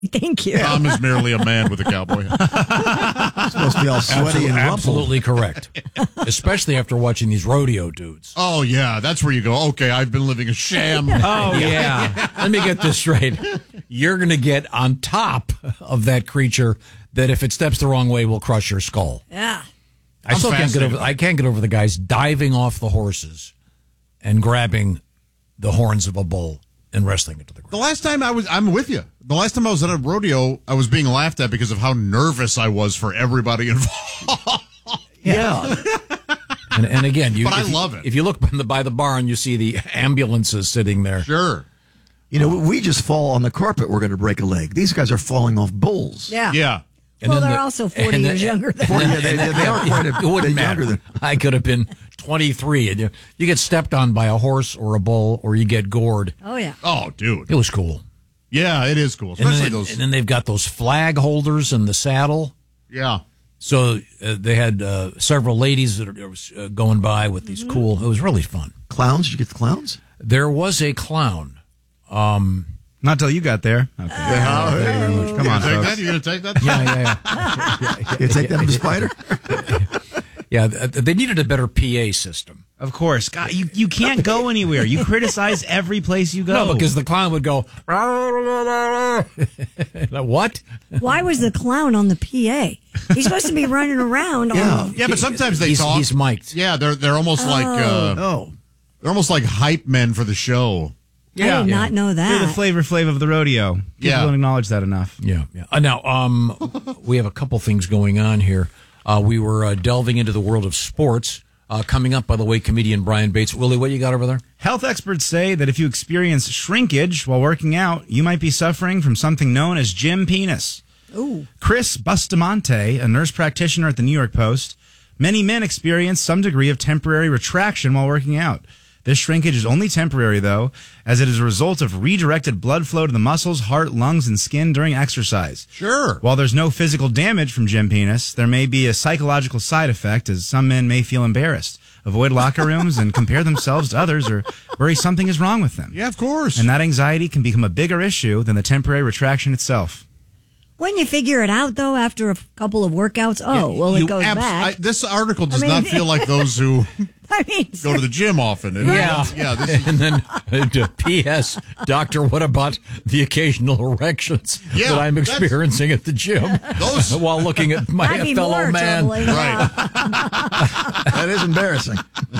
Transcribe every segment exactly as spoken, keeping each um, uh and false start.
Thank you. Tom is merely a man with a cowboy hat. Supposed to be all sweaty and rumpled. Absolutely correct. Especially after watching these rodeo dudes. Oh, yeah, that's where you go, okay, I've been living a sham. Oh, yeah. Let me get this straight. You're going to get on top of that creature that if it steps the wrong way will crush your skull. Yeah. I still can't get over fascinated. I can't get over the guys diving off the horses and grabbing the horns of a bull and wrestling it to the ground. The last time I was, I'm with you. The last time I was at a rodeo, I was being laughed at because of how nervous I was for everybody involved. Yeah. And, and again, you, But I if you- love it. If you look by the, by the barn, you see the ambulances sitting there. Sure. You know, we just fall on the carpet, we're going to break a leg. These guys are falling off bulls. Yeah. Yeah. And well, then they're the- also forty and then- years younger than Forty, me. they, they, they are quite a It wouldn't bit matter. younger than. I could have been twenty-three, and you, you get stepped on by a horse or a bull, or you get gored. Oh, yeah. Oh, dude. It was cool. Yeah, it is cool. And Especially then, those. and then they've got those flag holders in the saddle. Yeah. So uh, they had uh, several ladies that are uh, going by with these cool. It was really fun. Clowns? Did you get the clowns? There was a clown. Um, Not till you got there. Okay. Yeah, Thank you very much. Come You on, gonna take folks. that? You going to take that? yeah, yeah, yeah. You take that to the spider? Yeah, th- they needed a better P A system. Of course. God, you, you can't go anywhere. You criticize every place you go. No, because the clown would go, what? Why was the clown on the P A? He's supposed to be running around. Yeah. On, Yeah, but sometimes they he's, talk. He's mic'd. Yeah, they're they're almost like uh, Oh. they're almost like hype men for the show. I did not know They're the that. flavor flav of the rodeo. People Yeah. don't acknowledge that enough. Yeah, yeah. Uh, now, um, we have a couple things going on here. Uh, we were uh, delving into the world of sports. Uh, coming up, by the way, comedian Brian Bates. Willie, what you got over there? Health experts say that if you experience shrinkage while working out, you might be suffering from something known as gym penis. Ooh. Chris Bustamante, a nurse practitioner at the New York Post, many men experience some degree of temporary retraction while working out. This shrinkage is only temporary, though, as it is a result of redirected blood flow to the muscles, heart, lungs, and skin during exercise. Sure. While there's no physical damage from gym penis, there may be a psychological side effect, as some men may feel embarrassed, avoid locker rooms, and compare themselves to others or worry something is wrong with them. Yeah, of course. And that anxiety can become a bigger issue than the temporary retraction itself. When you figure it out, though, after a couple of workouts, oh, well, You it goes abs- back. I, this article does I mean- not feel like those who I mean, go to the gym often. It- Yeah. yeah. This is, And then, uh, P S. Doctor, what about the occasional erections Yeah, that I'm that's- experiencing at the gym Those- while looking at my that'd be fellow more man? troubling. Right. Yeah. That is embarrassing.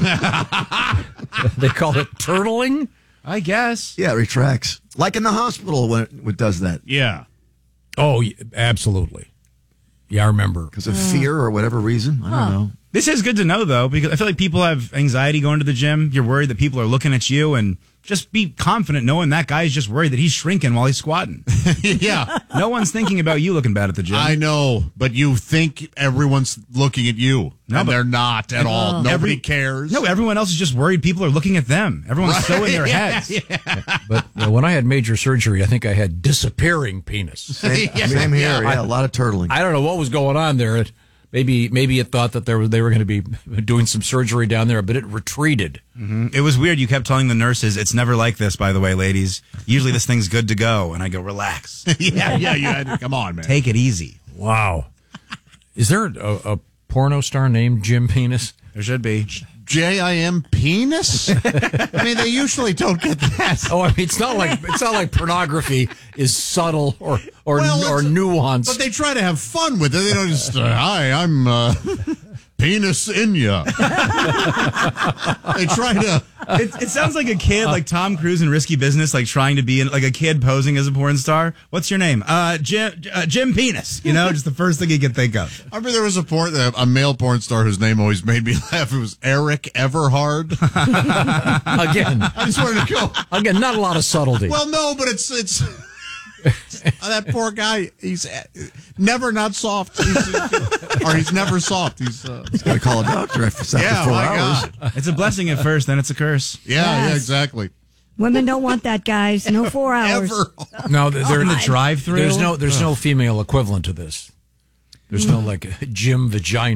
They call it turtling. I guess. Yeah, it retracts. Like in the hospital when it, when it does that. yeah. Oh, y- absolutely. Yeah, I remember. Because of fear or whatever reason. I don't know. This is good to know, though, because I feel like people have anxiety going to the gym. You're worried that people are looking at you, and just be confident knowing that guy's just worried that he's shrinking while he's squatting. Yeah. No one's thinking about you looking bad at the gym. I know, but you think everyone's looking at you, No, and but- they're not at all. Nobody Every- cares. No, everyone else is just worried people are looking at them. Everyone's so in their Right. heads. But uh, when I had major surgery, I think I had disappearing penis. Same, Yeah. same here. Yeah. Yeah, a lot of turtling. I don't know what was going on there. It, maybe maybe it thought that there was, they were going to be doing some surgery down there, but it retreated. It was weird. You kept telling the nurses, it's never like this, by the way, ladies. Usually this thing's good to go. And I go, relax. yeah, yeah, you had to, come on, man. Take it easy. Wow. Is there a, a porno star named Jim Penis? There should be. J I M penis? I mean, they usually don't get that. Oh, I mean, it's not like it's not like pornography is subtle or or Well, or it's- nuanced. But they try to have fun with it. They don't just, uh, hi, I'm uh, penis in ya. They try to. It, it sounds like a kid, like Tom Cruise in Risky Business, like trying to be in, like a kid posing as a porn star. What's your name? Uh, Jim, uh, Jim Penis. You know, just the first thing you can think of. I remember there was a porn, a male porn star whose name always made me laugh. It was Eric Everhard. again, I just wanted to go. again, not a lot of subtlety. Well, no, but it's it's that poor guy. He's never not soft, he's, or he's never soft. He's uh, Got to call a doctor after yeah, four my hours. God. It's a blessing at first, then it's a curse. Yeah, yeah, Yes. exactly. Women don't want that, guys. No four hours. Ever. no, there, In the drive-thru? There's no there's no female equivalent to this. There's no like Jim vagina.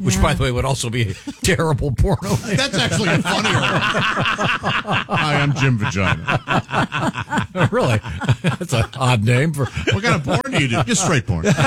which, Yeah. by the way, would also be a terrible porno. That's actually a funnier one. Hi, I'm Jim Vagina. Really? That's an odd name for. What kind of porn do you do? Just straight porn. You do.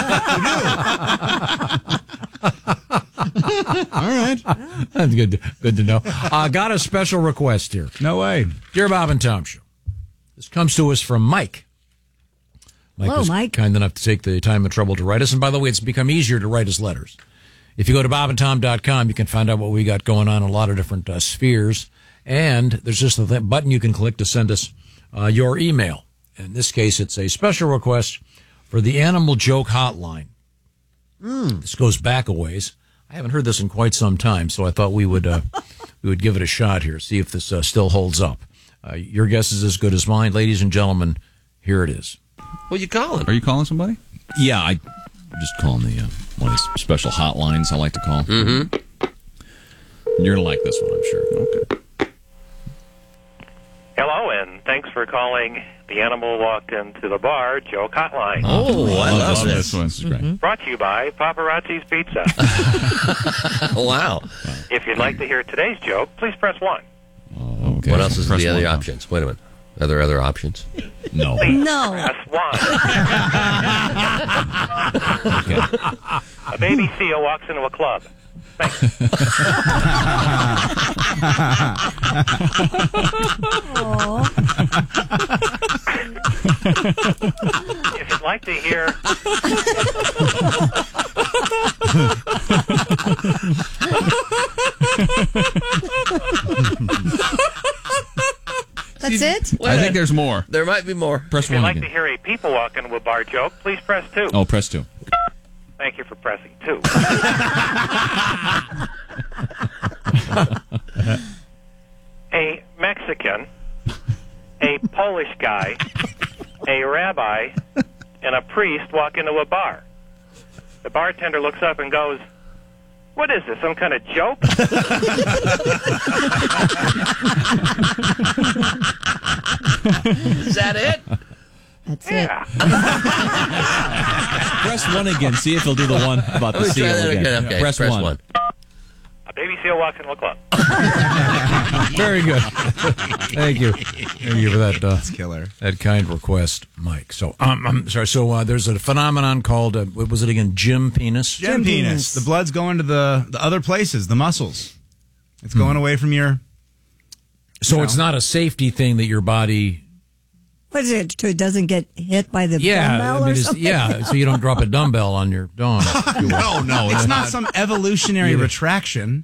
All right. That's good. Good to know. Uh, got a special request here. No way. Dear Bob and Tom Show. This comes to us from Mike. Mike Hello, was Mike. kind enough to take the time and trouble to write us. And by the way, it's become easier to write us letters. If you go to bob and tom dot com, you can find out what we got going on in a lot of different uh, spheres. And there's just a th- button you can click to send us uh, your email. In this case, it's a special request for the Animal Joke Hotline. Mm. This goes back a ways. I haven't heard this in quite some time, so I thought we would uh, we would give it a shot here, see if this uh, still holds up. Uh, your guess is as good as mine. Ladies and gentlemen, here it is. What you calling? Are you calling somebody? Yeah, I just calling the uh, one of these special hotlines I like to call. Mm-hmm. You're gonna like this one, I'm sure. Okay. Hello, and thanks for calling the Animal Walked Into the Bar joke hotline. Oh, I love this. this one. This is great. Brought to you by Paparazzi's Pizza. Wow. If you'd like to hear today's joke, please press one. Oh, okay. What else is Press the other one, huh? options? Wait a minute. Are there other options? No. Please No. press one. Okay. A baby seal walks into a club. Thanks. If you'd like to hear... That's it? I think there's more. There might be more. Press If you'd one like to again. hear a people walk into a bar joke, please press two. Oh, press two. Thank you for pressing two. A Mexican, a Polish guy, a rabbi, and a priest walk into a bar. The bartender looks up and goes, "What is this, some kind of joke?" Is that it? That's it. Yeah. Press one again. See if he'll do the one about the Let me seal try that again. again. Okay, Press, press one. one. A baby seal walks into a club. Very good. Thank you. Thank you for that. Uh, Killer. That kind request, Mike. So, um, I'm sorry. So, uh, there's a phenomenon called, uh, what was it again? Gym penis? Gem Gem penis. penis. The blood's going to the, the other places, the muscles. It's going away from your... So No. it's not a safety thing that your body. What is it? So it doesn't get hit by the Yeah, dumbbell I mean, or it's, something? yeah. So you don't drop a dumbbell on your dong. No, no, It's not some evolutionary retraction.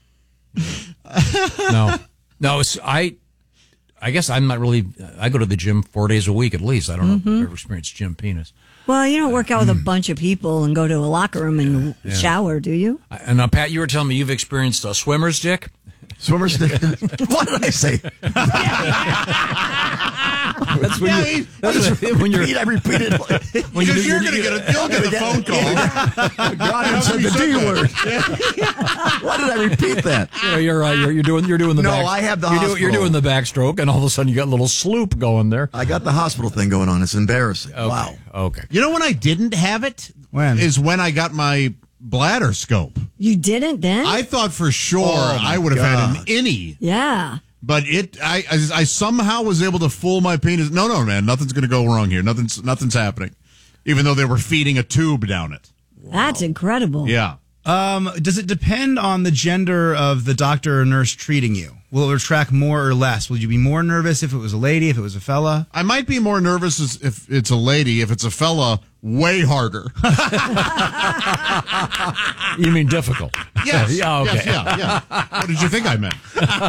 No, no. It's I. I guess I'm not really. I go to the gym four days a week at least. I don't know if I've ever experienced gym penis. Well, you don't work out with a bunch of people and go to a locker room and shower, do you? I- And now, Pat, you were telling me you've experienced a swimmer's dick. Swimmer's dick. What did I say? That's when you. That's when you're. Repeat, I repeated. When Because you're going to get a, you'll get a phone call. God said the D word. Why did I repeat that? You know, you're, uh, you're you're doing you're doing the No, back, I have the you're, do- you're hospital. doing the backstroke, and all of a sudden you got a little sloop going there. I got the hospital thing going on. It's embarrassing. Okay. Wow. Okay. You know when I didn't have it? When? Is when I got my bladder scope. You didn't then? I thought for sure Oh, my I would have had an God. innie. yeah. But it, I, I, I somehow was able to fool my penis. No, no, man, nothing's going to go wrong here. Nothing's, nothing's happening. Even though they were feeding a tube down it. That's incredible. Yeah. Um, does it depend on the gender of the doctor or nurse treating you? Will it retract more or less? Will you be more nervous if it was a lady, if it was a fella? I might be more nervous as- if it's a lady. If it's a fella, way harder. You mean difficult? Yes. Yeah. Okay. Yes, yeah, yeah. What did you think I meant?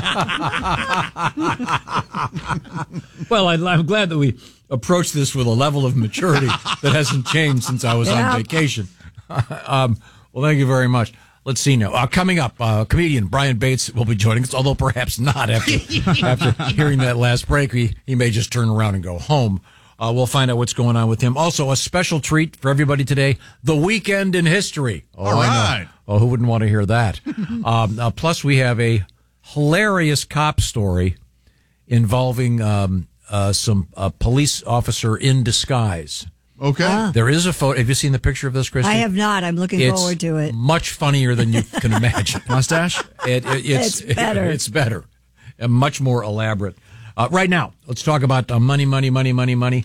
Well, I, I'm glad that we approached this with a level of maturity that hasn't changed since I was Yeah. on vacation. um, well, thank you very much. Let's see now. Uh, coming up, uh, comedian Brian Bates will be joining us, although perhaps not after after hearing that last break. He, he may just turn around and go home. Uh, we'll find out what's going on with him. Also, a special treat for everybody today, the weekend in history. Oh, All I know. right. Oh, who wouldn't want to hear that? um, uh, plus, we have a hilarious cop story involving um, uh, some uh, police officer in disguise. Okay. Ah. There is a photo. Have you seen the picture of this, Christy? I have not. I'm looking It's forward to it. much funnier than you can imagine. Mustache? It, it, it's, It's better. It, it's better. And much more elaborate. Uh, right now, let's talk about uh, money, money, money, money, money.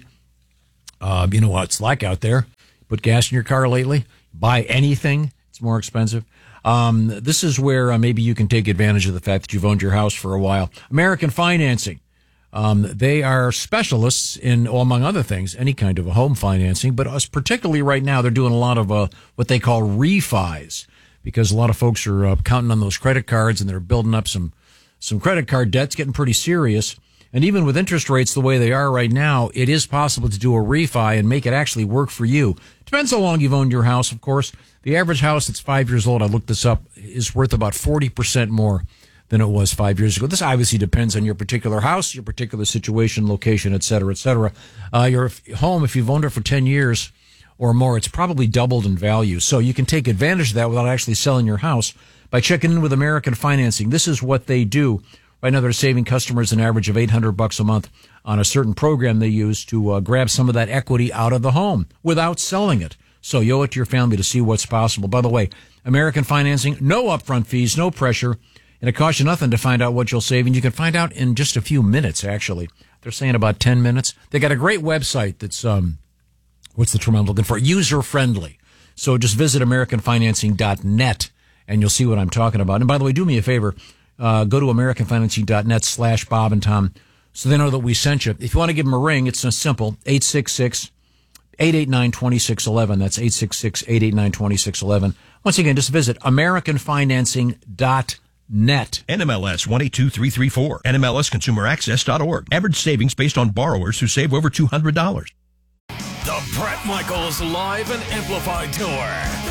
Uh, you know what it's like out there. Put gas in your car lately. Buy anything. It's more expensive. Um, this is where uh, maybe you can take advantage of the fact that you've owned your house for a while. American Financing. Um, they are specialists in, well, among other things, any kind of a home financing. But us, particularly right now, they're doing a lot of uh, what they call refis, because a lot of folks are uh, counting on those credit cards and they're building up some some credit card debts, getting pretty serious. And even with interest rates the way they are right now, it is possible to do a refi and make it actually work for you. Depends how long you've owned your house, of course. The average house that's five years old, I looked this up, is worth about forty percent more than it was five years ago. This obviously depends on your particular house, your particular situation, location, et cetera, et cetera. Uh, your home, if you've owned it for ten years or more, it's probably doubled in value. So you can take advantage of that without actually selling your house by checking in with American Financing. This is what they do. Right now, they're saving customers an average of eight hundred bucks a month on a certain program they use to uh, grab some of that equity out of the home without selling it. So you owe it to your family to see what's possible. By the way, American Financing, no upfront fees, no pressure. And it costs you nothing to find out what you'll save. And you can find out in just a few minutes, actually. They're saying about ten minutes. They got a great website that's, um, what's the term I'm looking for? User-friendly. So just visit American Financing dot net and you'll see what I'm talking about. And by the way, do me a favor. Uh, go to American Financing dot net slash Bob and Tom so they know that we sent you. If you want to give them a ring, it's a simple eight six six, eight eight nine, two six one one. That's eight six six, eight eight nine, two six one one. Once again, just visit American Financing dot net. N M L S one eight two three three four. N M L S consumer access dot org. Average savings based on borrowers who save over two hundred dollars. The Bret Michaels Live and Amplified Tour.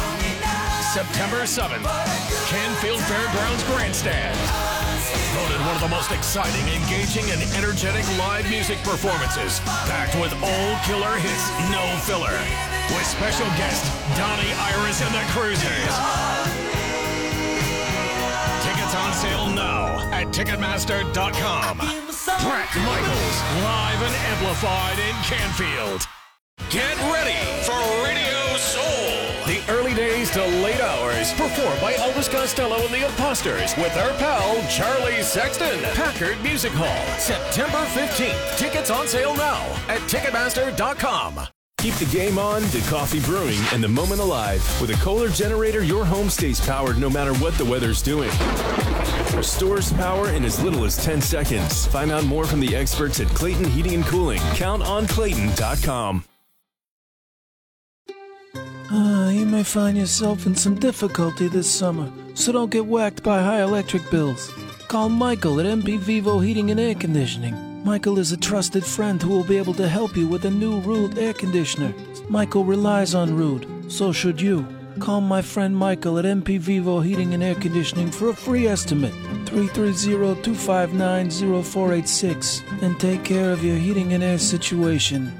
September seventh, Canfield Fairgrounds Grandstand. Voted one of the most exciting, engaging, and energetic live music performances, packed with old killer hits, no filler, with special guest Donnie Iris and the Cruisers. Tickets on sale now at Ticketmaster dot com. Bret Michaels, live and amplified in Canfield. Get ready for Radio Soul. The early days to late hours, performed by Elvis Costello and the Imposters with our pal Charlie Sexton. Packard Music Hall, September fifteenth. Tickets on sale now at Ticketmaster dot com. Keep the game on to coffee brewing and the moment alive. With a Kohler generator, your home stays powered no matter what the weather's doing. Restores power in as little as ten seconds. Find out more from the experts at Clayton Heating and Cooling. Count on Clayton dot com. Uh, you may find yourself in some difficulty this summer, so don't get whacked by high electric bills. Call Michael at M P Vivo Heating and Air Conditioning. Michael is a trusted friend who will be able to help you with a new Rude air conditioner. Michael relies on Rude, so should you. Call my friend Michael at M P Vivo Heating and Air Conditioning for a free estimate. three three zero, two five nine, zero four eight six and take care of your heating and air situation.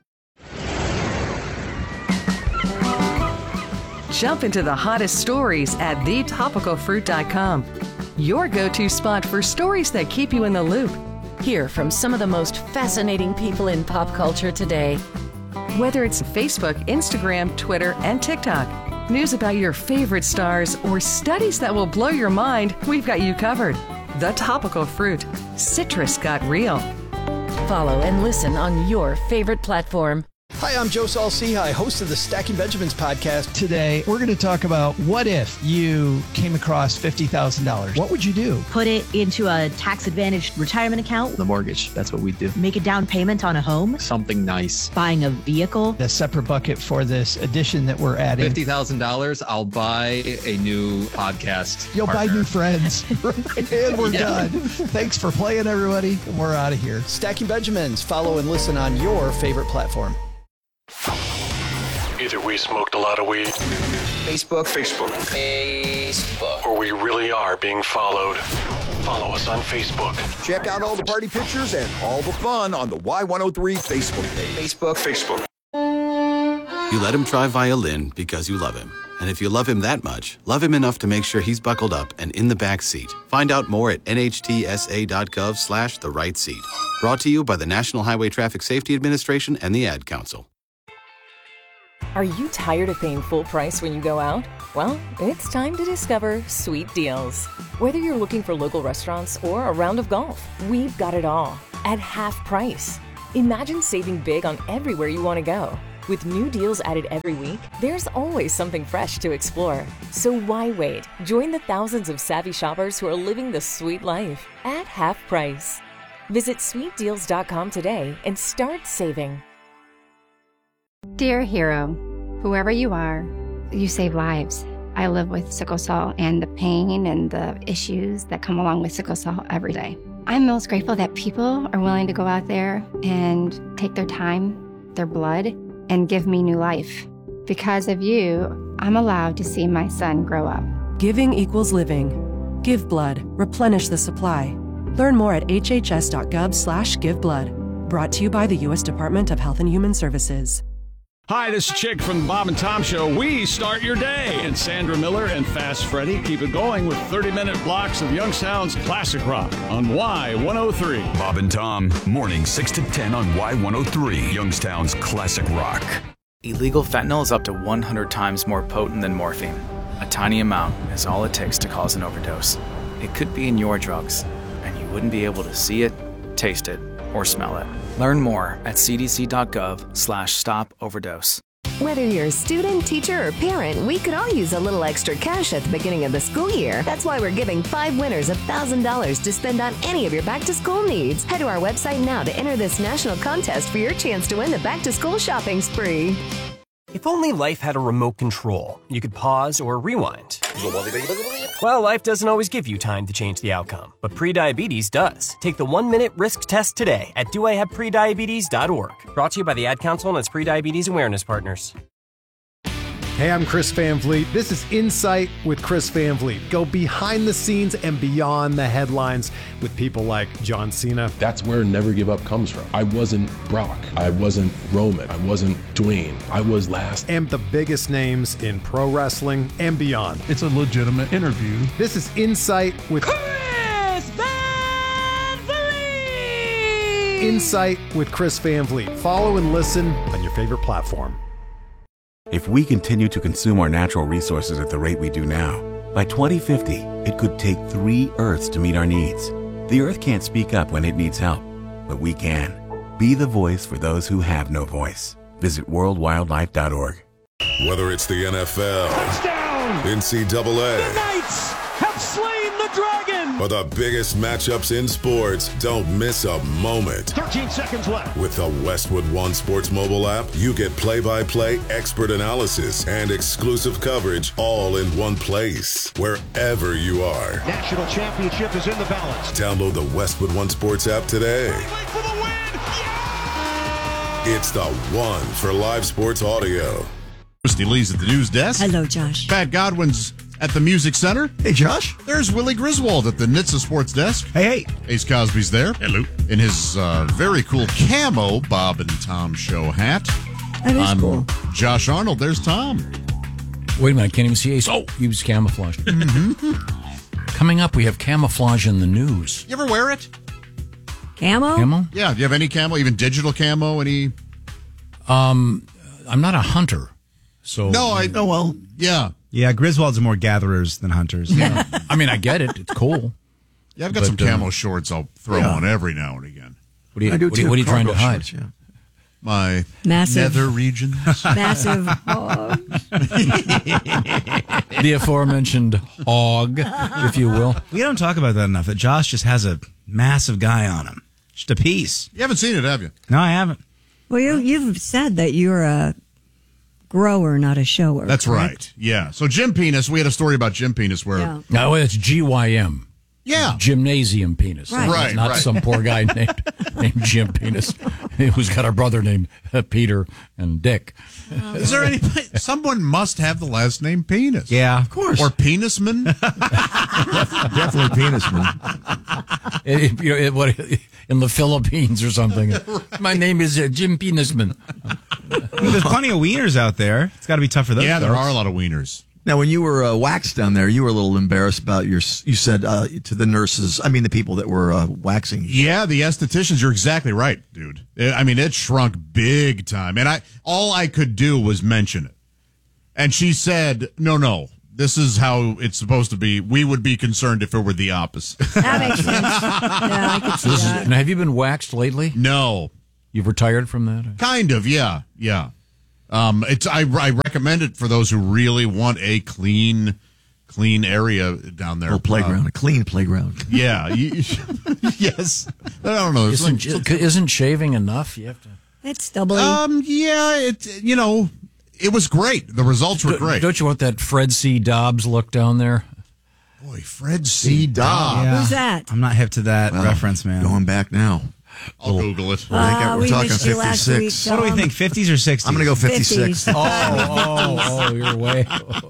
Jump into the hottest stories at the topical fruit dot com. Your go-to spot for stories that keep you in the loop. Hear from some of the most fascinating people in pop culture today. Whether it's Facebook, Instagram, Twitter, and TikTok, news about your favorite stars, or studies that will blow your mind, we've got you covered. The Topical Fruit. Citrus got real. Follow and listen on your favorite platform. Hi, I'm Joe Saul-Sehy, host of the Stacking Benjamins podcast. Today, we're going to talk about what if you came across fifty thousand dollars? What would you do? Put it into a tax-advantaged retirement account. The mortgage, that's what we do. Make a down payment on a home. Something nice. Buying a vehicle. A separate bucket for this addition that we're adding. fifty thousand dollars, I'll buy a new podcast You'll partner. buy new friends. And we're yeah. done. Thanks for playing, everybody. And we're out of here. Stacking Benjamins. Follow and listen on your favorite platform. Either we smoked a lot of weed. Facebook. Facebook. Facebook. Or we really are being followed. Follow us on Facebook. Check out all the party pictures and all the fun on the Y one oh three Facebook page. Facebook. Facebook. You let him try violin because you love him. And if you love him that much, love him enough to make sure he's buckled up and in the back seat. Find out more at N H T S A dot gov slash the right seat. Brought to you by the National Highway Traffic Safety Administration and the Ad Council. Are you tired of paying full price when you go out? Well, it's time to discover Sweet Deals. Whether you're looking for local restaurants or a round of golf, we've got it all at half price. Imagine saving big on everywhere you want to go. With new deals added every week, there's always something fresh to explore. So why wait? Join the thousands of savvy shoppers who are living the sweet life at half price. Visit sweet deals dot com today and start saving. Dear hero, whoever you are, you save lives. I live with sickle cell and the pain and the issues that come along with sickle cell every day. I'm most grateful that people are willing to go out there and take their time, their blood, and give me new life. Because of you, I'm allowed to see my son grow up. Giving equals living. Give blood. Replenish the supply. Learn more at hhs.gov slash give blood. Brought to you by the U S Department of Health and Human Services. Hi, this is Chick from the Bob and Tom Show. We start your day. And Sandra Miller and Fast Freddy keep it going with thirty-minute blocks of Youngstown's classic rock on Y one oh three. Bob and Tom, morning six to ten on Y one oh three, Youngstown's classic rock. Illegal fentanyl is up to one hundred times more potent than morphine. A tiny amount is all it takes to cause an overdose. It could be in your drugs, and you wouldn't be able to see it, taste it, or smell it. Learn more at cdc.gov slash stop overdose. Whether you're a student, teacher, or parent, we could all use a little extra cash at the beginning of the school year. That's why we're giving five winners one thousand dollars to spend on any of your back-to-school needs. Head to our website now to enter this national contest for your chance to win the back-to-school shopping spree. If only life had a remote control, you could pause or rewind. Well, life doesn't always give you time to change the outcome, but prediabetes does. Take the one-minute risk test today at do I have prediabetes dot org. Brought to you by the Ad Council and its Prediabetes Awareness Partners. Hey, I'm Chris Van Vliet. This is Insight with Chris Van Vliet. Go behind the scenes and beyond the headlines with people like John Cena. That's where Never Give Up comes from. I wasn't Brock. I wasn't Roman. I wasn't Dwayne. I was last. And the biggest names in pro wrestling and beyond. It's a legitimate interview. This is Insight with Chris Van Vliet. Insight with Chris Van Vliet. Follow and listen on your favorite platform. If we continue to consume our natural resources at the rate we do now, by twenty fifty, it could take three Earths to meet our needs. The Earth can't speak up when it needs help, but we can. Be the voice for those who have no voice. Visit world wildlife dot org. Whether it's the N F L, touchdown, N C double A, the Knights have slain the dragon, or the biggest matchups in sports, don't miss a moment. thirteen seconds left. With the Westwood One Sports mobile app, you get play-by-play expert analysis and exclusive coverage all in one place, wherever you are. National championship is in the balance. Download the Westwood One Sports app today. For the win. Yeah! It's the one for live sports audio. Christy Lee's at the news desk. Hello, Josh. Pat Godwin's at the Music Center. Hey, Josh. There's Willie Griswold at the N H T S A Sports desk. Hey, hey. Ace Cosby's there. Hello. In his uh, very cool camo Bob and Tom show hat. That is I'm cool. Josh Arnold. There's Tom. Wait a minute, I can't even see Ace. Oh, he was camouflaged. Coming up, we have camouflage in the news. You ever wear it? Camo? Camo? Yeah. Do you have any camo, even digital camo? Any? Um, I'm not a hunter, so No, I. Oh, well, yeah. Yeah, Griswolds are more gatherers than hunters. Yeah. I mean, I get it. It's cool. Yeah, I've got But, some camo um, shorts I'll throw yeah. on every now and again. What are you, I do what are you, too, what are you trying to cargo hide? shorts, yeah. My Massive. nether regions. Massive hog. The aforementioned hog, if you will. We don't talk about that enough, that Josh just has a massive guy on him. Just a piece. You haven't seen it, have you? No, I haven't. Well, you, you've said that you're a grower, not a shower. That's correct? right. Yeah. So Jim Penis, we had a story about Jim Penis where. Yeah. No, it's G Y M. Yeah. Gymnasium Penis. Right. Right, Not right. some poor guy named, named Jim Penis who's got a brother named uh, Peter and Dick. Is there any? Someone must have the last name Penis. Yeah. Of course. Or Penisman. Definitely penisman. It, you know, it, what, in the Philippines or something. My name is uh, Jim Penisman. Well, there's plenty of wieners out there. It's got to be tough for those Yeah, there folks. are a lot of wieners. Now, when you were uh, waxed down there, you were a little embarrassed about your. You said uh, to the nurses, I mean, the people that were uh, waxing. Yeah, the estheticians. You're exactly right, dude. I mean, it shrunk big time, and I all I could do was mention it. And she said, "No, no, this is how it's supposed to be. We would be concerned if it were the opposite." That makes sense. Yeah, I could see So this that. is, now, have you been waxed lately? No. You've retired from that? Kind of, yeah, yeah. Um, it's I, I recommend it for those who really want a clean, clean area down there. A playground, Uh, a clean playground. yeah. you- yes. I don't know. It's Isn't, like- isn't shaving enough? You have to. It's doubly. Um, yeah, it, you know, it was great. The results were Don't- great. Don't you want that Fred C. Dobbs look down there? Boy, Fred C. Dobbs. Yeah. Who's that? I'm not hip to that Well, reference, man. Going back now. I'll Google it. I think Uh, we're we talking missed you last fifty-six. week, What do we Tom. think, fifties or sixties? I'm going to go fifty-six. fifties. Oh, oh, you're way.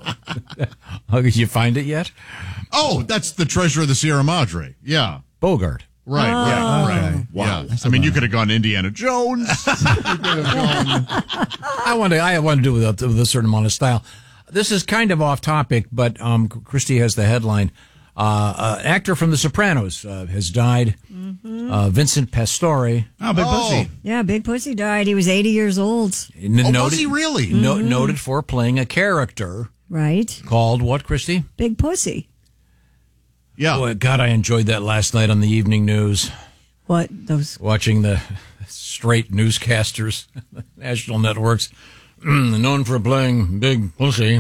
Oh, did you find it yet? Oh, that's the Treasure of the Sierra Madre. Yeah. Bogart. Right, Oh. right, right. Okay. Wow. Yeah. I mean, you could have gone Indiana Jones. You could have gone- I want to. I want to do it with a, with a certain amount of style. This is kind of off topic, but um, Christy has the headline. Uh, uh, actor from The Sopranos uh, has died. Mm-hmm. Uh, Vincent Pastore. Oh, big Oh. pussy. Yeah, Big Pussy died. He was eighty years old. N- Oh, noted, was he really? no- Mm-hmm. Noted for playing a character Right? called what, Christy? Big Pussy. Yeah. Boy, God, I enjoyed that last night on the evening news. What? Those. Watching the straight newscasters, national networks, known for playing big pussy.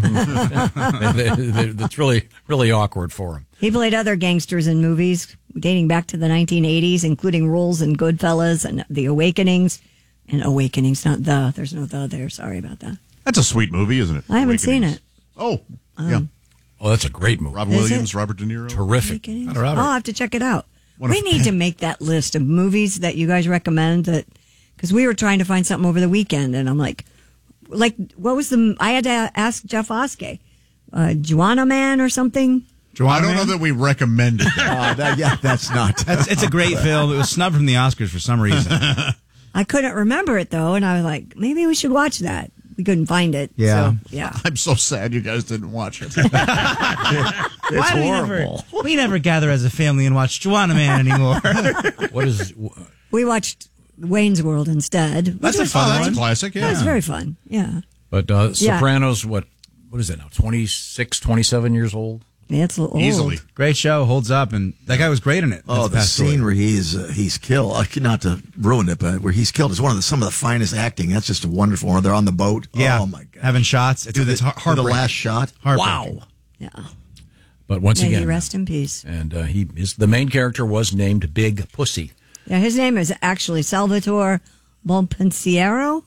That's really, really awkward for him. He played other gangsters in movies dating back to the nineteen eighties, including roles in Goodfellas and The Awakenings. And Awakenings, not the. There's no the there. Sorry about that. That's a sweet movie, isn't it? I haven't seen Awakenings. it. Oh, Um, yeah. Oh, that's a great movie. Robert Is Williams, it? Robert De Niro. Terrific. Awakenings? Robert. I'll have to check it out. One we of- need to make that list of movies that you guys recommend that because we were trying to find something over the weekend, and I'm like, like what was the? I had to ask Jeff Oskey, uh, Juana Man or something. I don't know that we recommended that. Uh, that, yeah, that's not. That's, it's a great film. It was snubbed from the Oscars for some reason. I couldn't remember it though, and I was like, maybe we should watch that. We couldn't find it. Yeah. so, yeah. I'm so sad you guys didn't watch it. It's Why do we never, horrible. we never gather as a family and watch Juana Man anymore? What is? We watched Wayne's World instead. which That's a was fun Oh, that's a one. classic, That was yeah. very fun. Yeah, But uh, Yeah. Sopranos, what? What is that now? twenty-six, twenty-seven years old. yeah it's a little old. Easily. Great show, holds up, and that guy was great in it. Oh, That's the passed away. scene where he's uh, he's killed. Uh, not to ruin it, but where he's killed is one of the some of the finest acting. That's just a wonderful one. They're on the boat. Yeah. Oh my god. Having shots. It's, Do the, it's heart- do the heartbreaking. last shot. Heartbreaking. Wow. Yeah. But once May he again, rest in peace. and uh, he is the main character was named Big Pussy. Yeah, his name is actually Salvatore Bonpensiero.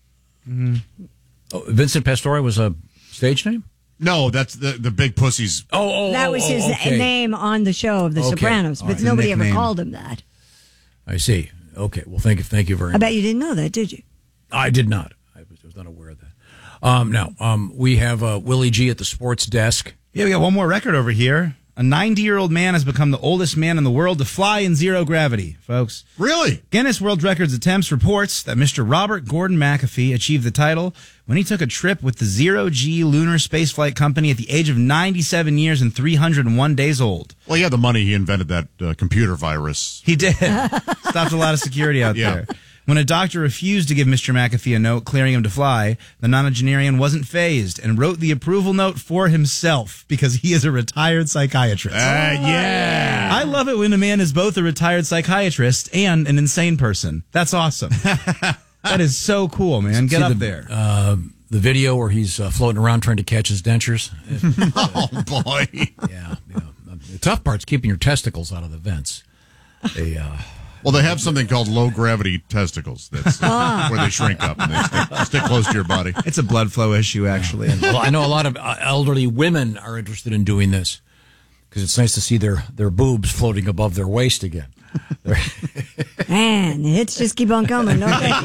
Oh, Vincent Pastore was a stage name. No, that's the the big pussies. Oh, oh, that oh, was oh, his okay. name on the show of The Okay. Sopranos, All but right. nobody His ever nickname. called him that. I see. Okay. Well, thank you. Thank you very I much. bet you didn't know that, did you? I did not. I was, I was not aware of that. Um, now, um, we have uh, Willie G at the sports desk. Yeah, we got one more record over here. A ninety-year-old man has become the oldest man in the world to fly in zero gravity, folks. Really? Guinness World Records attempts reports that Mister Robert Gordon McAfee achieved the title when he took a trip with the Zero-G Lunar Spaceflight Company at the age of ninety-seven years and three hundred one days old. Well, he had the money. He invented that uh, computer virus. He did. Stopped a lot of security out Yeah. there. When a doctor refused to give Mister McAfee a note clearing him to fly, the nonagenarian wasn't phased and wrote the approval note for himself because he is a retired psychiatrist. Uh, yeah. I love it when a man is both a retired psychiatrist and an insane person. That's awesome. That is so cool, man. Get See up the, there. Uh, the video where he's uh, floating around trying to catch his dentures. Oh boy. Yeah, yeah. The tough part's keeping your testicles out of the vents. They, uh, Well, they have something called low gravity testicles. That's uh, where they shrink up and they stick, stick close to your body. It's a blood flow issue, actually. well, I know a lot of uh, elderly women are interested in doing this because it's nice to see their, their boobs floating above their waist again. Man, the hits just keep on coming, don't they?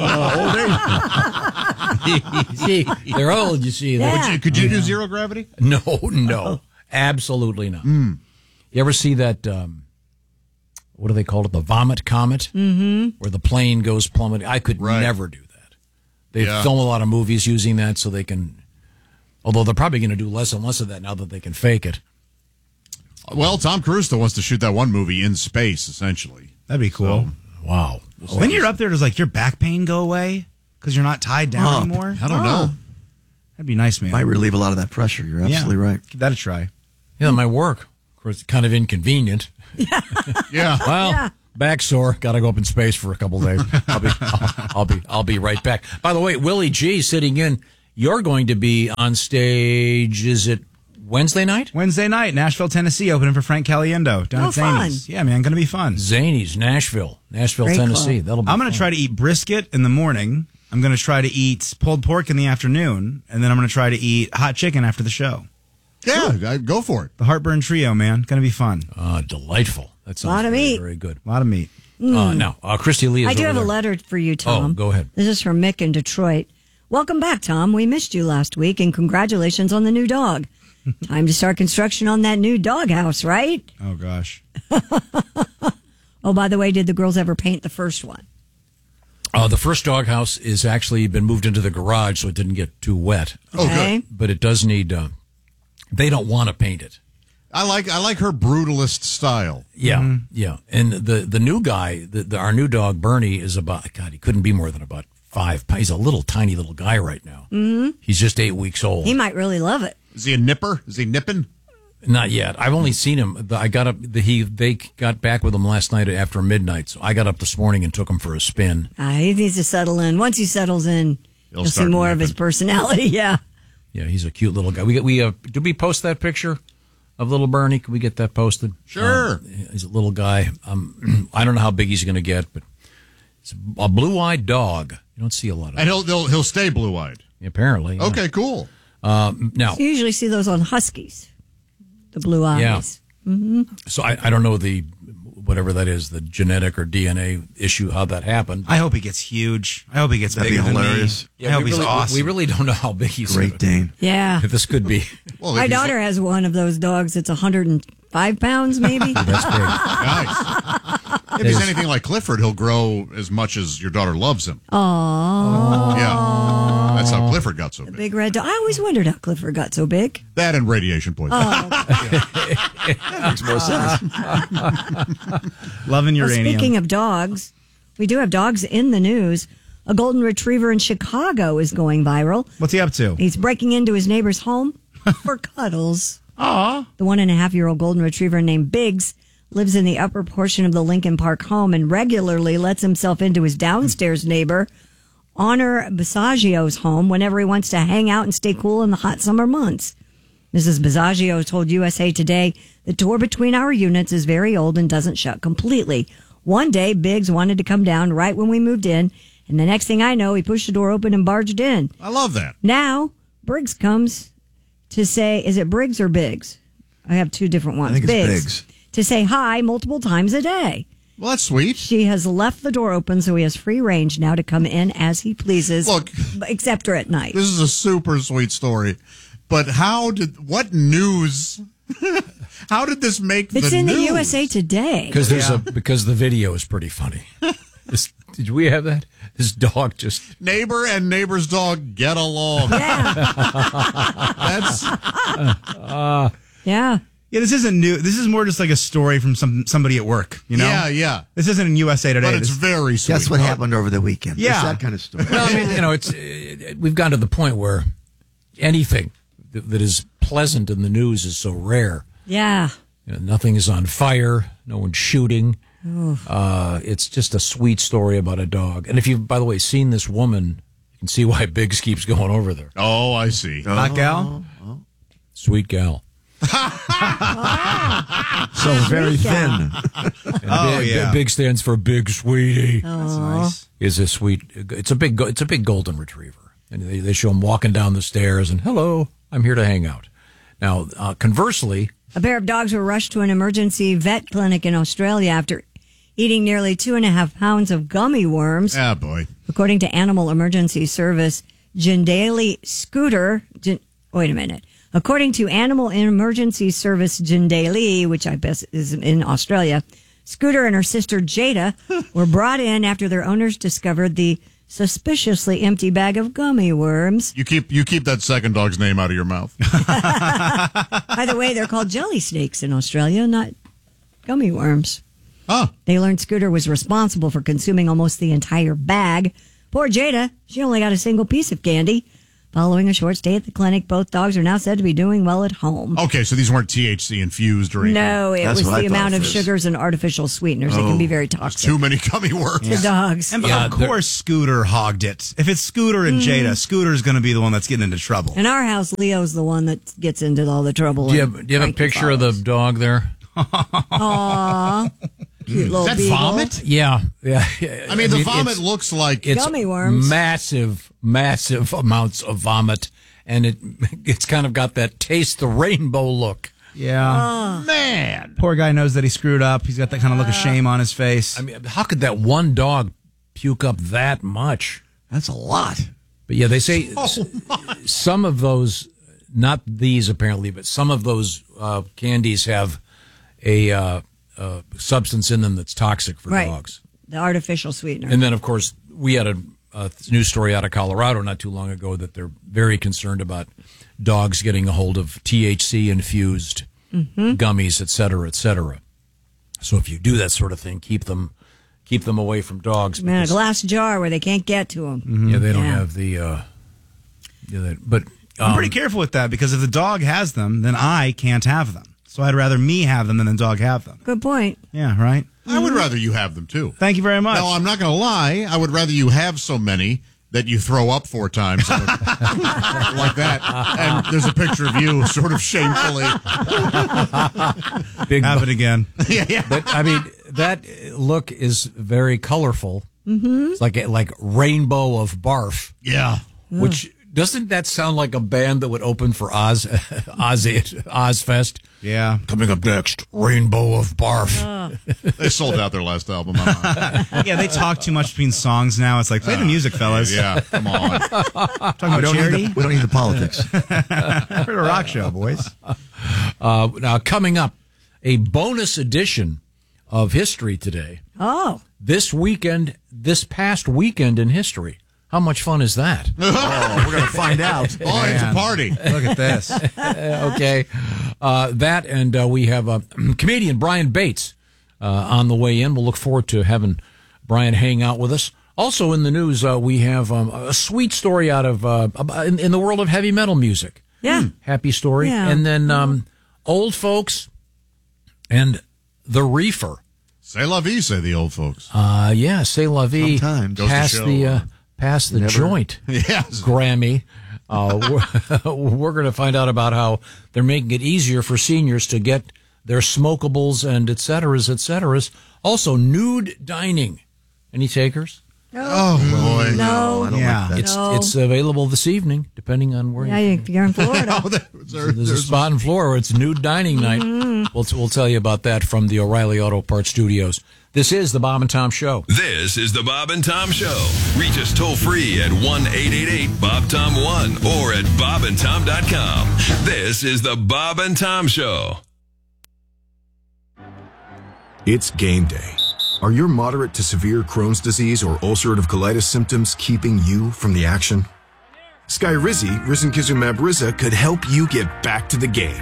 You see, they're old, you see. Yeah. Would you, could you do zero gravity? No, no, absolutely not. Mm. You ever see that, um, what do they call it, the vomit comet? Mm-hmm. Where the plane goes plummeting. I could Right. never do that. They Yeah. film a lot of movies using that so they can Although they're probably going to do less and less of that now that they can fake it. Well, Tom Cruise still wants to shoot that one movie in space, essentially. That'd be cool. So, wow. When you're up there, does like your back pain go away because you're not tied down Huh. anymore? I don't know. That'd be nice, man. Might relieve a lot of that pressure. You're absolutely Yeah. right. Give that a try. Yeah, it might work. Of course, it's kind of inconvenient. Yeah. Well, Yeah. back sore. Got to go up in space for a couple days. I'll be, I'll, I'll be, I'll be right back. By the way, Willie G sitting in. You're going to be on stage. Is it Wednesday night? Wednesday night, Nashville, Tennessee, opening for Frank Caliendo down Oh, at Zany's. fun. Yeah, man, gonna be fun. Zany's, Nashville, Nashville, Great Tennessee. club. That'll be. I'm gonna fun. try to eat brisket in the morning. I'm gonna try to eat pulled pork in the afternoon, and then I'm gonna try to eat hot chicken after the show. Yeah, I- go for it. The Heartburn Trio, man, gonna be fun. Uh, delightful. That sounds Lot of very, meat. very good. A lot of meat. Uh, now, uh, Christy Lee is I do over have a there. letter for you, Tom. Oh, go ahead. This is from Mick in Detroit. Welcome back, Tom. We missed you last week, and congratulations on the new dog. Time to start construction on that new doghouse, right? Oh gosh. Oh, by the way, did the girls ever paint the first one? Uh, the first doghouse is actually been moved into the garage, so it didn't get too wet. Oh, Okay. good. But it does need. Uh, they don't want to paint it. I like I like her brutalist style. Yeah, yeah. And the the new guy, the, the our new dog Bernie, is about. God, he couldn't be more than about five. He's a little tiny little guy right now. Mm-hmm. He's just eight weeks old. He might really love it. Is he a nipper? Is he nipping? Not yet. I've only seen him. The- I got up. The, he they got back with him last night after midnight. So I got up this morning and took him for a spin. Uh, he needs to settle in. Once he settles in, He'll you'll see start more of his nipping. personality. Yeah. Yeah, he's a cute little guy. We get we uh, did we post that picture of little Bernie? Can we get that posted? Sure. Uh, he's a little guy. Um, I don't know how big he's going to get, but it's a blue-eyed dog. You don't see a lot of. And he'll he'll, he'll stay blue-eyed. Apparently. Yeah. Okay, cool. Uh, now, You usually see those on huskies, the blue eyes. Yeah. Mm-hmm. so I, I don't know the whatever that is, the genetic or D N A issue, how that happened. I hope he gets huge. I hope he gets That'd bigger be than hilarious. me. I hope we he's really, awesome. We really don't know how big he's. Great Dane. Yeah. This could be. Well, if My he's- daughter has one of those dogs that's one hundred five pounds, maybe. That's big. Nice. If he's anything like Clifford, he'll grow as much as your daughter loves him. Aww. Yeah. That's how Clifford got so The big. big red dog. I always wondered how Clifford got so big. That and radiation poisoning. Makes more sense. Loving Well, uranium. speaking of dogs, we do have dogs in the news. A golden retriever in Chicago is going viral. What's he up to? He's breaking into his neighbor's home for cuddles. Aw. The one and a half year old golden retriever named Biggs lives in the upper portion of the Lincoln Park home and regularly lets himself into his downstairs neighbor, Honor Basaggio's home, whenever he wants to hang out and stay cool in the hot summer months. Missus Basaggio told U S A Today the door between our units is very old and doesn't shut completely. One day, Biggs wanted to come down right when we moved in, and the next thing I know, he pushed the door open and barged in. I love that. Now, Briggs comes to say, is it Briggs or Biggs? I have two different ones. I think it's Biggs. To say hi multiple times a day. Well, that's sweet. She has left the door open, so he has free range now to come in as he pleases. Look, except for at night. This is a super sweet story. But how did, what news, how did this make It's the in news? the U S A Today. Because there's a because the video is pretty funny. This, did we have that? This dog just Neighbor and neighbor's dog get along. That's uh, yeah. Yeah, this isn't new. This is more just like a story from some somebody at work, you know? Yeah, yeah. This isn't in U S A Today. But it's This- very sweet. Guess what happened over the weekend? Yeah. It's that kind of story. well, I mean, you know, it's uh, we've gotten to the point where anything that, that is pleasant in the news is so rare. Yeah. You know, nothing is on fire. No one's shooting. Oof. Uh, it's just a sweet story about a dog. And if you've, by the way, seen this woman, you can see why Biggs keeps going over there. Oh, I see. Hot gal? Sweet gal. So very thin. And Oh, big, yeah. Big stands for Big Sweetie. That's nice. Is a sweet. It's a big. It's a big golden retriever, and they, they show him walking down the stairs and hello, I'm here to hang out. Now, uh, conversely, A pair of dogs were rushed to an emergency vet clinic in Australia after eating nearly two and a half pounds of gummy worms. Ah, boy. According to Animal Emergency Service, Jindali Scooter. Jin, wait a minute. According to Animal Emergency Service Jindali, which I guess is in Australia, Scooter and her sister Jada were brought in after their owners discovered the suspiciously empty bag of gummy worms. You keep you keep that second dog's name out of your mouth. By the way, they're called jelly snakes in Australia, not gummy worms. Oh. They learned Scooter was responsible for consuming almost the entire bag. Poor Jada, she only got a single piece of candy. Following a short stay at the clinic, both dogs are now said to be doing well at home. Okay, so these weren't T H C infused or anything. No, it That's was what I the thought amount it of was. sugars and artificial sweeteners that can be very toxic. Too many gummy worms. To dogs. And Yeah, of course, Scooter hogged it. If it's Scooter and Mm. Jada, Scooter's going to be the one that's getting into trouble. In our house, Leo's the one that gets into all the trouble. Do you and have, do you have a Frankie picture of the dog there? Aw. Cute little Is that beagle. vomit? Yeah, yeah. I mean, the vomit it's- looks like it's Gummy worms. Massive, massive amounts of vomit, and it it's kind of got that taste the rainbow look. Yeah. Man. Poor guy knows that he screwed up. He's got that kind of look of shame on his face. I mean, how could that one dog puke up that much? That's a lot. But yeah, they say Oh, s- some of those, not these apparently, but some of those uh, candies have a uh, uh, substance in them that's toxic for Right. dogs. The artificial sweetener. And then, of course, we had a, a news story out of Colorado not too long ago that they're very concerned about dogs getting a hold of T H C-infused Mhm. gummies, et cetera, et cetera. So if you do that sort of thing, keep them keep them away from dogs. Man, a because- glass jar where they can't get to them. Mm-hmm. Yeah, they don't Yeah. have the. Uh, yeah, they, but I'm um, pretty careful with that because if the dog has them, then I can't have them. So I'd rather me have them than the dog have them. Good point. Yeah, right? I would rather you have them too. Thank you very much. No, I'm not going to lie. I would rather you have so many that you throw up four times like that. And there's a picture of you sort of shamefully. Big have it again. yeah, yeah. But I mean, that look is very colorful. Mm-hmm. It's like a, like rainbow of barf. Yeah. Which doesn't that sound like a band that would open for Oz Oz Ozfest? Yeah. Coming up next, Rainbow of Barf. They sold out their last album. Yeah, they talk too much between songs now. It's like, play the music, fellas. Yeah, come on. Talking We about don't, need charity. the, we don't need the politics. We're a rock show, boys. Uh, now, coming up, a bonus edition of History Today. Oh. This weekend, this past weekend in history. How much fun is that? Oh, we're going to find out. Oh, it's a Man. party. Look at this. Okay. Uh, that, and uh, we have uh, comedian Brian Bates uh, on the way in. We'll look forward to having Brian hang out with us. Also in the news, uh, we have um, a sweet story out of uh, in, in the world of heavy metal music. Yeah. Happy story. Yeah. And then um, old folks and the reefer. C'est la vie, say the old folks. Uh, yeah, c'est la vie. Sometimes. Goes to Pass show, the, uh, uh, pass the never- joint. Yes. Grammy. Uh, we're we're going to find out about how they're making it easier for seniors to get their smokables and et ceteras, et ceteras. Also, nude dining. Any takers? Oh, boy. No. I don't Yeah. like that. It's No. it's available this evening, depending on where Yeah, you. you- you're in Florida. Oh, there- there- There's a there's spot in Florida where it's nude dining night. We'll we'll tell you about that from the O'Reilly Auto Parts Studios. This is the Bob and Tom Show. This is the Bob and Tom Show. Reach us toll free at one eight eight eight Bob Tom one or at bob and tom dot com. This is the Bob and Tom Show. It's game day. Are your moderate to severe Crohn's disease or ulcerative colitis symptoms keeping you from the action? Skyrizi, risankizumab Riza, could help you get back to the game.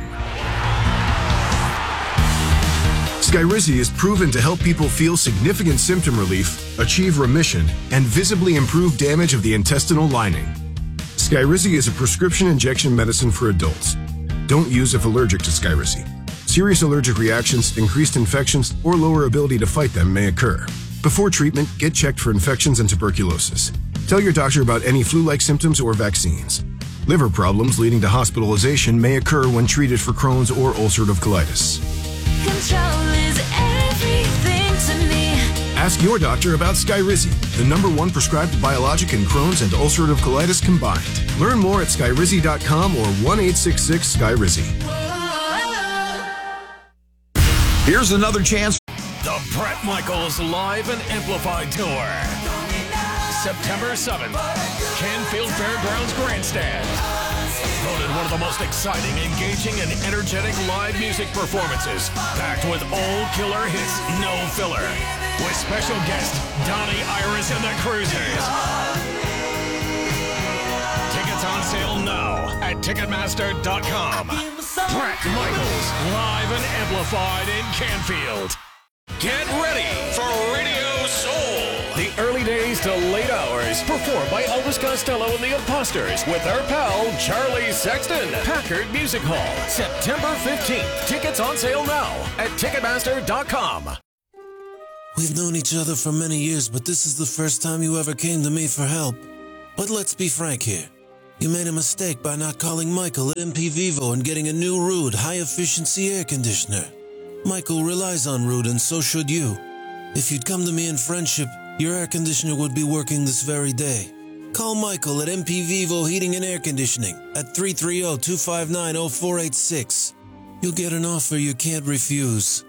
Skyrizi is proven to help people feel significant symptom relief, achieve remission, and visibly improve damage of the intestinal lining. Skyrizi is a prescription injection medicine for adults. Don't use if allergic to Skyrizi. Serious allergic reactions, increased infections, or lower ability to fight them may occur. Before treatment, get checked for infections and tuberculosis. Tell your doctor about any flu-like symptoms or vaccines. Liver problems leading to hospitalization may occur when treated for Crohn's or ulcerative colitis. Control is everything to me. Ask your doctor about Skyrizi, the number one prescribed biologic in Crohn's and ulcerative colitis combined. Learn more at skyrizi dot com or one eight six six Skyrizi. Here's another chance. The Bret Michaels Live and Amplified Tour. September seventh, Canfield Fairgrounds Grandstand. Voted one of the most exciting, engaging, and energetic live music performances, packed with old killer hits, no filler. With special guest Donnie Iris and the Cruisers. sale now at Ticketmaster dot com. Bret Michaels, live and amplified in Canfield. Get ready for Radio Soul. The early days to late hours, performed by Elvis Costello and the Imposters with our pal Charlie Sexton. Packard Music Hall, September fifteenth. Tickets on sale now at Ticketmaster dot com. We've known each other for many years, but this is the first time you ever came to me for help. But let's be frank here. You made a mistake by not calling Michael at M P Vivo and getting a new Ruud high-efficiency air conditioner. Michael relies on Ruud, and so should you. If you'd come to me in friendship, your air conditioner would be working this very day. Call Michael at M P Vivo Heating and Air Conditioning at three three zero, two five nine, zero four eight six. You'll get an offer you can't refuse.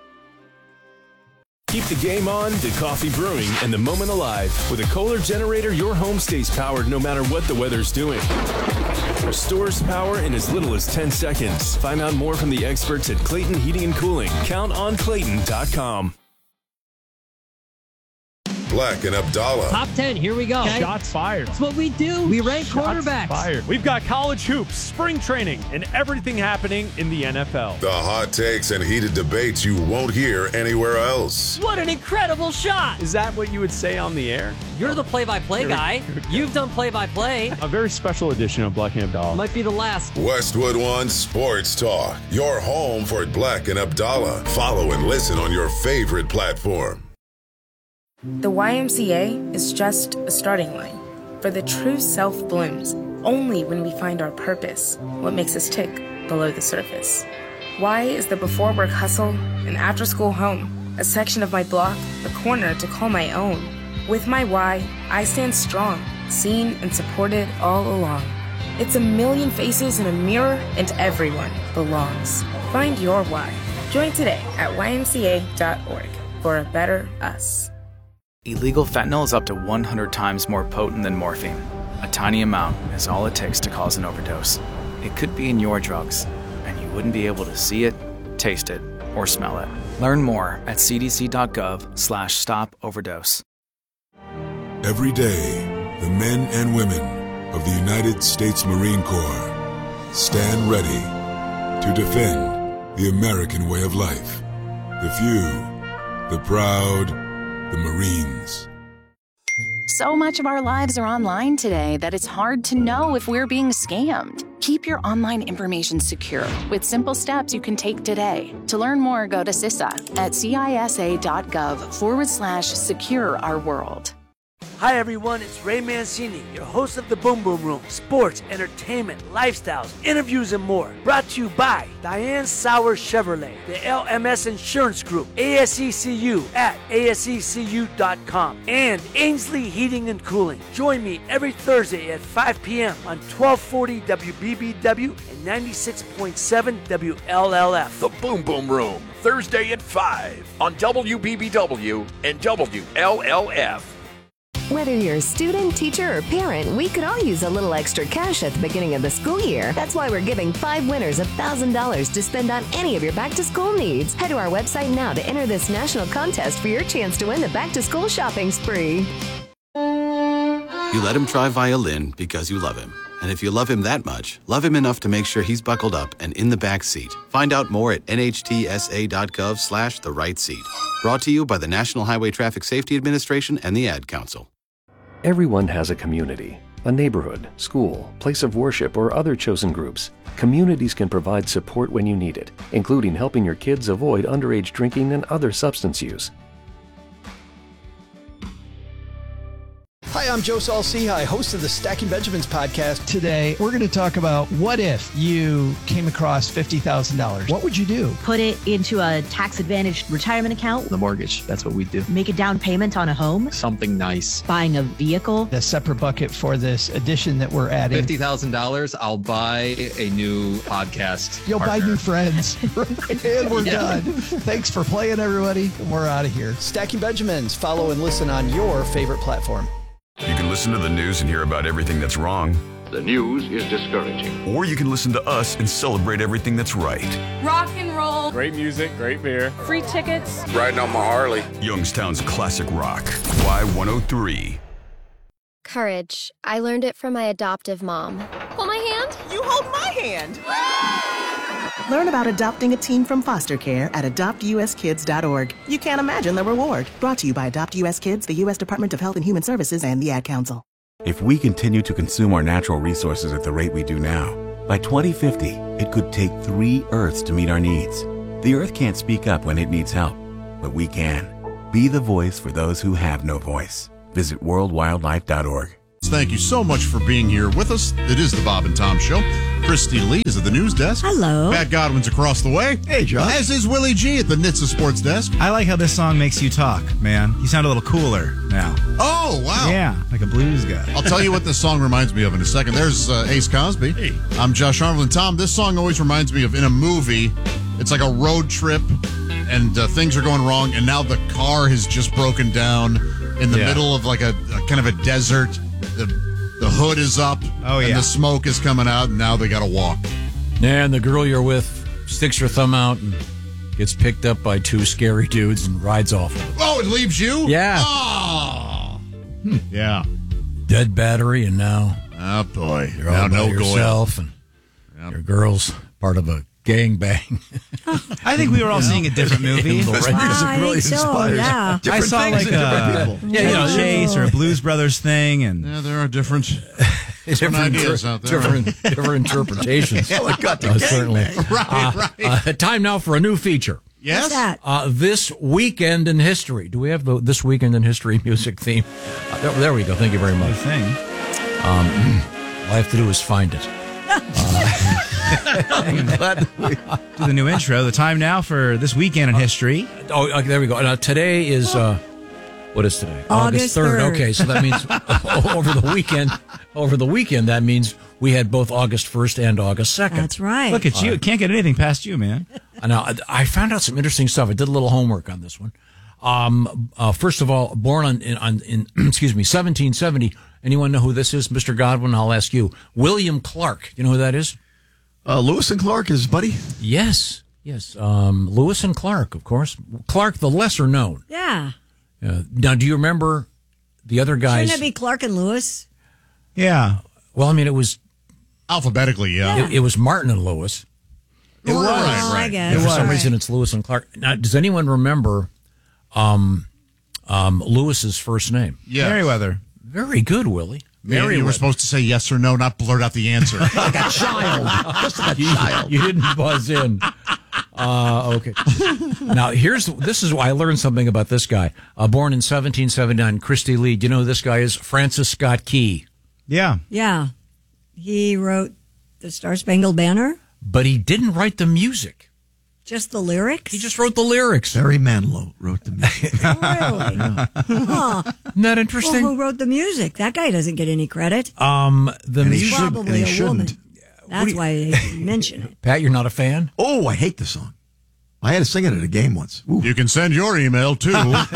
Keep the game on to coffee brewing and the moment alive. With a Kohler generator, your home stays powered no matter what the weather's doing. Restores power in as little as ten seconds. Find out more from the experts at Clayton Heating and Cooling. Count on Clayton dot com. Black and Abdallah. Top ten, here we go. Okay. Shots fired. That's what we do. We rank Shots quarterbacks. Fired. We've got college hoops, spring training, and everything happening in the N F L. The hot takes and heated debates you won't hear anywhere else. What an incredible shot. Is that what you would say on the air? You're the play-by-play guy. You've done play-by-play. A very special edition of Black and Abdallah. Might be the last. Westwood One Sports Talk. Your home for Black and Abdallah. Follow and listen on your favorite platform. The Y M C A is just a starting line, for the true self blooms only when we find our purpose, what makes us tick below the surface. Y is the before work hustle, an after school home, a section of my block, a corner to call my own. With my Y, I stand strong, seen and supported all along. It's a million faces in a mirror, and everyone belongs. Find your Y. Join today at Y M C A dot org for a better us. Illegal fentanyl is up to one hundred times more potent than morphine. A tiny amount is all it takes to cause an overdose. It could be in your drugs, and you wouldn't be able to see it, taste it, or smell it. Learn more at c d c dot gov slash stop overdose. Every day, the men and women of the United States Marine Corps stand ready to defend the American way of life. The few, the proud, the Marines. So much of our lives are online today that it's hard to know if we're being scammed. Keep your online information secure with simple steps you can take today. To learn more, go to C I S A at C I S A dot gov forward slash secure our world. Hi everyone, it's Ray Mancini, your host of the Boom Boom Room. Sports, entertainment, lifestyles, interviews, and more. Brought to you by Diane Sauer Chevrolet, the L M S Insurance Group, A S E C U at A S E C U dot com, and Ainsley Heating and Cooling. Join me every Thursday at five p.m. on twelve forty W B B W and ninety-six point seven W L L F. The Boom Boom Room, Thursday at five on W B B W and W L L F. Whether you're a student, teacher, or parent, we could all use a little extra cash at the beginning of the school year. That's why we're giving five winners one thousand dollars to spend on any of your back-to-school needs. Head to our website now to enter this national contest for your chance to win the back-to-school shopping spree. You let him try violin because you love him. And if you love him that much, love him enough to make sure he's buckled up and in the back seat. Find out more at N H T S A dot gov slash the right seat. Brought to you by the National Highway Traffic Safety Administration and the Ad Council. Everyone has a community, a neighborhood, school, place of worship, or other chosen groups. Communities can provide support when you need it, including helping your kids avoid underage drinking and other substance use. Hi, I'm Joe Saul-Sehy, host of the Stacking Benjamins podcast. Today, we're going to talk about what if you came across fifty thousand dollars. What would you do? Put it into a tax-advantaged retirement account. The mortgage, that's what we do. Make a down payment on a home. Something nice. Buying a vehicle. A separate bucket for this addition that we're adding. fifty thousand dollars, I'll buy a new podcast You'll partner. buy new friends. And we're yeah. done. Thanks for playing, everybody. We're out of here. Stacking Benjamins. Follow and listen on your favorite platform. You can listen to the news and hear about everything that's wrong. The news is discouraging. Or you can listen to us and celebrate everything that's right. Rock and roll. Great music, great beer. Free tickets. Riding on my Harley. Youngstown's classic rock. Y one oh three. Courage. I learned it from my adoptive mom. weekend. Learn about adopting a teen from foster care at adopt u s kids dot org. You can't imagine the reward. Brought to you by Adopt U S Kids, the U S Department of Health and Human Services, and the Ad Council. If we continue to consume our natural resources at the rate we do now, by twenty fifty, it could take three Earths to meet our needs. The Earth can't speak up when it needs help, but we can. Be the voice for those who have no voice. Visit world wildlife dot org. Thank you so much for being here with us. It is the Bob and Tom Show. Christy Lee is at the news desk. Hello. Pat Godwin's across the way. Hey, Josh. As is Willie G at the N H T S A Sports desk. I like how this song makes you talk, man. You sound a little cooler now. Oh, wow. Yeah, like a blues guy. I'll tell you what this song reminds me of in a second. There's uh, Ace Cosby. Hey. I'm Josh Arnold. And Tom, this song always reminds me of in a movie, it's like a road trip and uh, things are going wrong, and now the car has just broken down in the Yeah. middle of like a, a kind of a desert. The, the hood is up. Oh, and yeah. the smoke is coming out, and now they got to walk. And the girl you're with sticks her thumb out and gets picked up by two scary dudes and rides off. Oh, it leaves you? Yeah. Oh. Hmm. Yeah. Dead battery, and now oh boy, you're now all by no yourself, going. and your girl's part of a gangbang. I think we were all seeing a different movie. The music I really think so, inspires yeah. I different saw things like in different a people. yeah, you know, Chase or a Blues Brothers thing, and yeah, there are different, different ideas out there. Different, different interpretations. Yeah, we got the Uh, gang certainly. bang. Right, Uh, right. uh, time now for a new feature. Yes? What's that? Uh, this weekend in history. Do we have the this weekend in history music theme? Uh, there, there we go. Thank you very much. Thing. Um, all I have to do is find it. I'm glad we do the new intro. The time now for this weekend in history. Oh, okay, there we go. Now, today is, uh, what is today? August third. third. Okay, so that means over the weekend, over the weekend, that means we had both August first and August second. That's right. Look at you. Can't get anything past you, man. Now, I found out some interesting stuff. I did a little homework on this one. Um, uh, first of all, born on, in, on, in excuse me, seventeen seventy. Anyone know who this is, Mister Godwin? I'll ask you. William Clark. You know who that is? Uh, Lewis and Clark, his buddy? Yes, yes. Um, Lewis and Clark, of course. Clark, the lesser known. Yeah. Uh, now, do you remember the other guys? Shouldn't it be Clark and Lewis? Yeah. Well, I mean, it was alphabetically. Yeah. It, it was Martin and Lewis. It was. Right, Oh, I guess. And for Right. some reason, it's Lewis and Clark. Now, does anyone remember um, um, Lewis's first name? Yes. Merriweather. Very good, Willie. Mary, you were supposed to say yes or no, not blurt out the answer. Like a child. Just like a you, child. you didn't buzz in. Uh, okay. Now, here's this is why I learned something about this guy. Uh, born in seventeen seventy-nine, Christy Lee. Do you know who this guy is? Francis Scott Key. Yeah. Yeah. He wrote the Star Spangled Banner. But he didn't write the music. Just the lyrics? He just wrote the lyrics. Barry Manilow wrote the music. Really? Huh. Isn't that interesting? Well, who wrote the music? That guy doesn't get any credit. Um, the And he music. should- Probably and he a woman. shouldn't. That's why they mention it. Pat, you're not a fan? Oh, I hate the song. I had to sing it at a game once. Ooh. You can send your email too.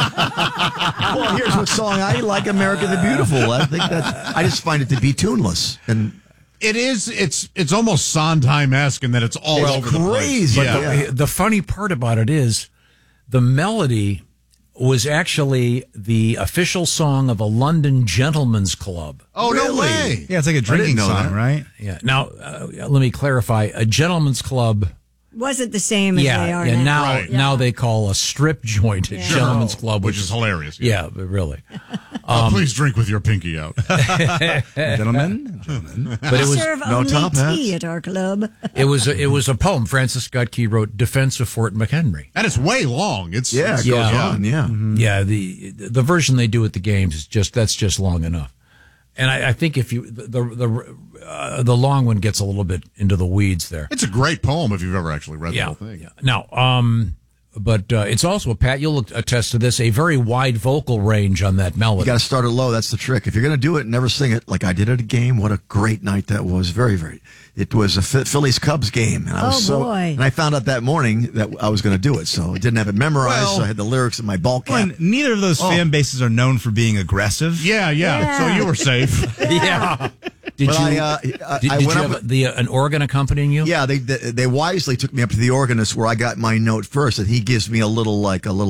Well, here's what song I like: "America the Beautiful." I think that I just find it to be tuneless, and It is. It's it's almost Sondheim-esque in that it's all It's over the place. crazy. But Yeah. the, the funny part about it is the melody was actually the official song of a London gentleman's club. Oh, no Really? way. Yeah, it's like a drinking know song, that. right? Yeah. Now, uh, let me clarify. A gentleman's club. Wasn't the same as Yeah. they are yeah. now. Now, Right. now they call a strip joint a Yeah. gentleman's club, Which is hilarious. Yeah, but really. Oh, please drink with your pinky out. Gentlemen, gentlemen. But it was serve no only top hats. tea at our club. it was a, it was a poem. Francis Scott Key wrote "Defense of Fort McHenry." And it's way long. It's yeah, it it's- goes Yeah. on. Yeah, Yeah, the the version they do at the games is just that's just long enough. And I, I think if you the the uh, the long one gets a little bit into the weeds there. It's a great poem if you've ever actually read Yeah. the whole thing. yeah. Now, um, but uh, it's also Pat. You'll attest to this. A very wide vocal range on that melody. you got to start it low. That's the trick. If you're going to do it, never sing it like I did at a game. What a great night that was! Very, very. It was a Phillies Cubs game, and I was Oh, so. boy. And I found out that morning that I was going to do it, so I didn't have it memorized. Well- so I had the lyrics in my ball cap. Well, and neither of those Oh. fan bases are known for being aggressive. Yeah, yeah. Yeah. So you were safe. yeah. Did But you? I, uh, did I did went you up have with- the uh, an organ accompanying you? Yeah, they, they they wisely took me up to the organist where I got my note first, and he gives me a little like a little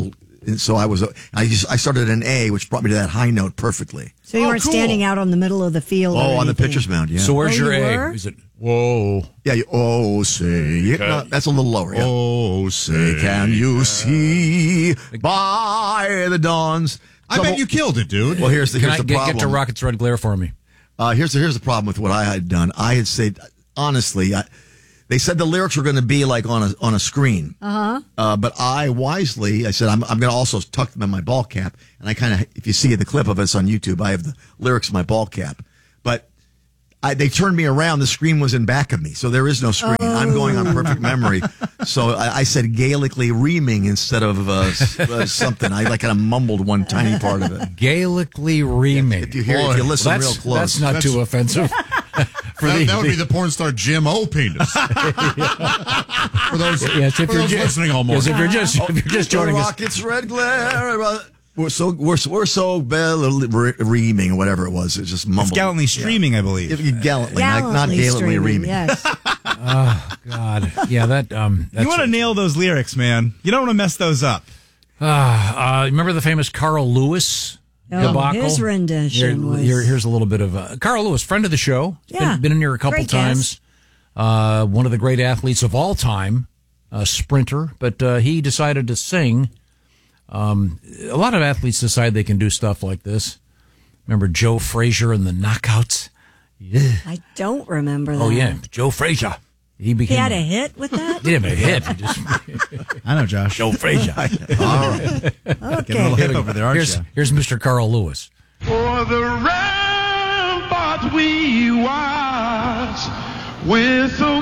And so I was, I just, I started an A, which brought me to that high note perfectly. So you Oh, weren't cool. standing out on the middle of the field. Oh, or on the anything. pitcher's mound, yeah. So where's Oh, your you A? were? Is it whoa? Yeah, you, oh, say, yeah, no, that's a little lower. Yeah. Oh, say, can you see by the dawn's? I bet you killed it, dude. Well, here's the Can here's I the get, problem. get to Rockets Red Glare for me? Uh, here's the here's the problem with what I had done. I had said honestly, I, they said the lyrics were going to be like on a on a screen. Uh-huh. Uh, but I wisely, I said, I'm, I'm going to also tuck them in my ball cap. And I kind of, if you see the clip of us on YouTube, I have the lyrics in my ball cap. But I, they turned me around. The screen was in back of me. So there is no screen. Oh. I'm going on perfect memory. So I, I said Gaelically reaming instead of uh, s- uh, something. I like kind of mumbled one tiny part of it. Gaelically reaming. If you hear, if you listen that's, real close. That's not That's- too offensive. For that, the- that would the- be the porn star Jim O. Penis. For those, Yes, if for you're those ju- listening all yes, morning. if you're just if you're just The joining us. Rockets red glare. uh, We're so we're we're so bell re- reaming or whatever it was. It's just mumbled. It's gallantly streaming, I believe. If you gallantly, not, not Gallantly gallantly streaming, reaming. yes. Oh God, yeah, that um. That's You want to nail those lyrics, man. You don't want to mess those up. Uh, uh, remember the famous Carl Lewis Oh, debacle? his rendition Here- was- here- here's a little bit of uh, Carl Lewis, friend of the show. Yeah, been, been in here a couple great times. Uh, one of the great athletes of all time, a sprinter. But uh, he decided to sing. Um, a lot of athletes decide they can do stuff like this. Remember Joe Frazier and the Knockouts? Yeah. I don't remember that. Oh yeah, Joe Frazier. He He became. had a hit with that? He didn't have a hit. He just I know, Josh. Joe Frazier. All right. Getting a Okay. little hip over there, aren't Here's, you? here's Mister Carl Lewis. For the rampart we watch with so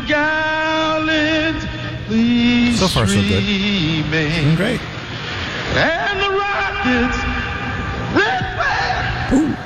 gallantly So far, so good. streaming. Doing great. And the Rockets red flag.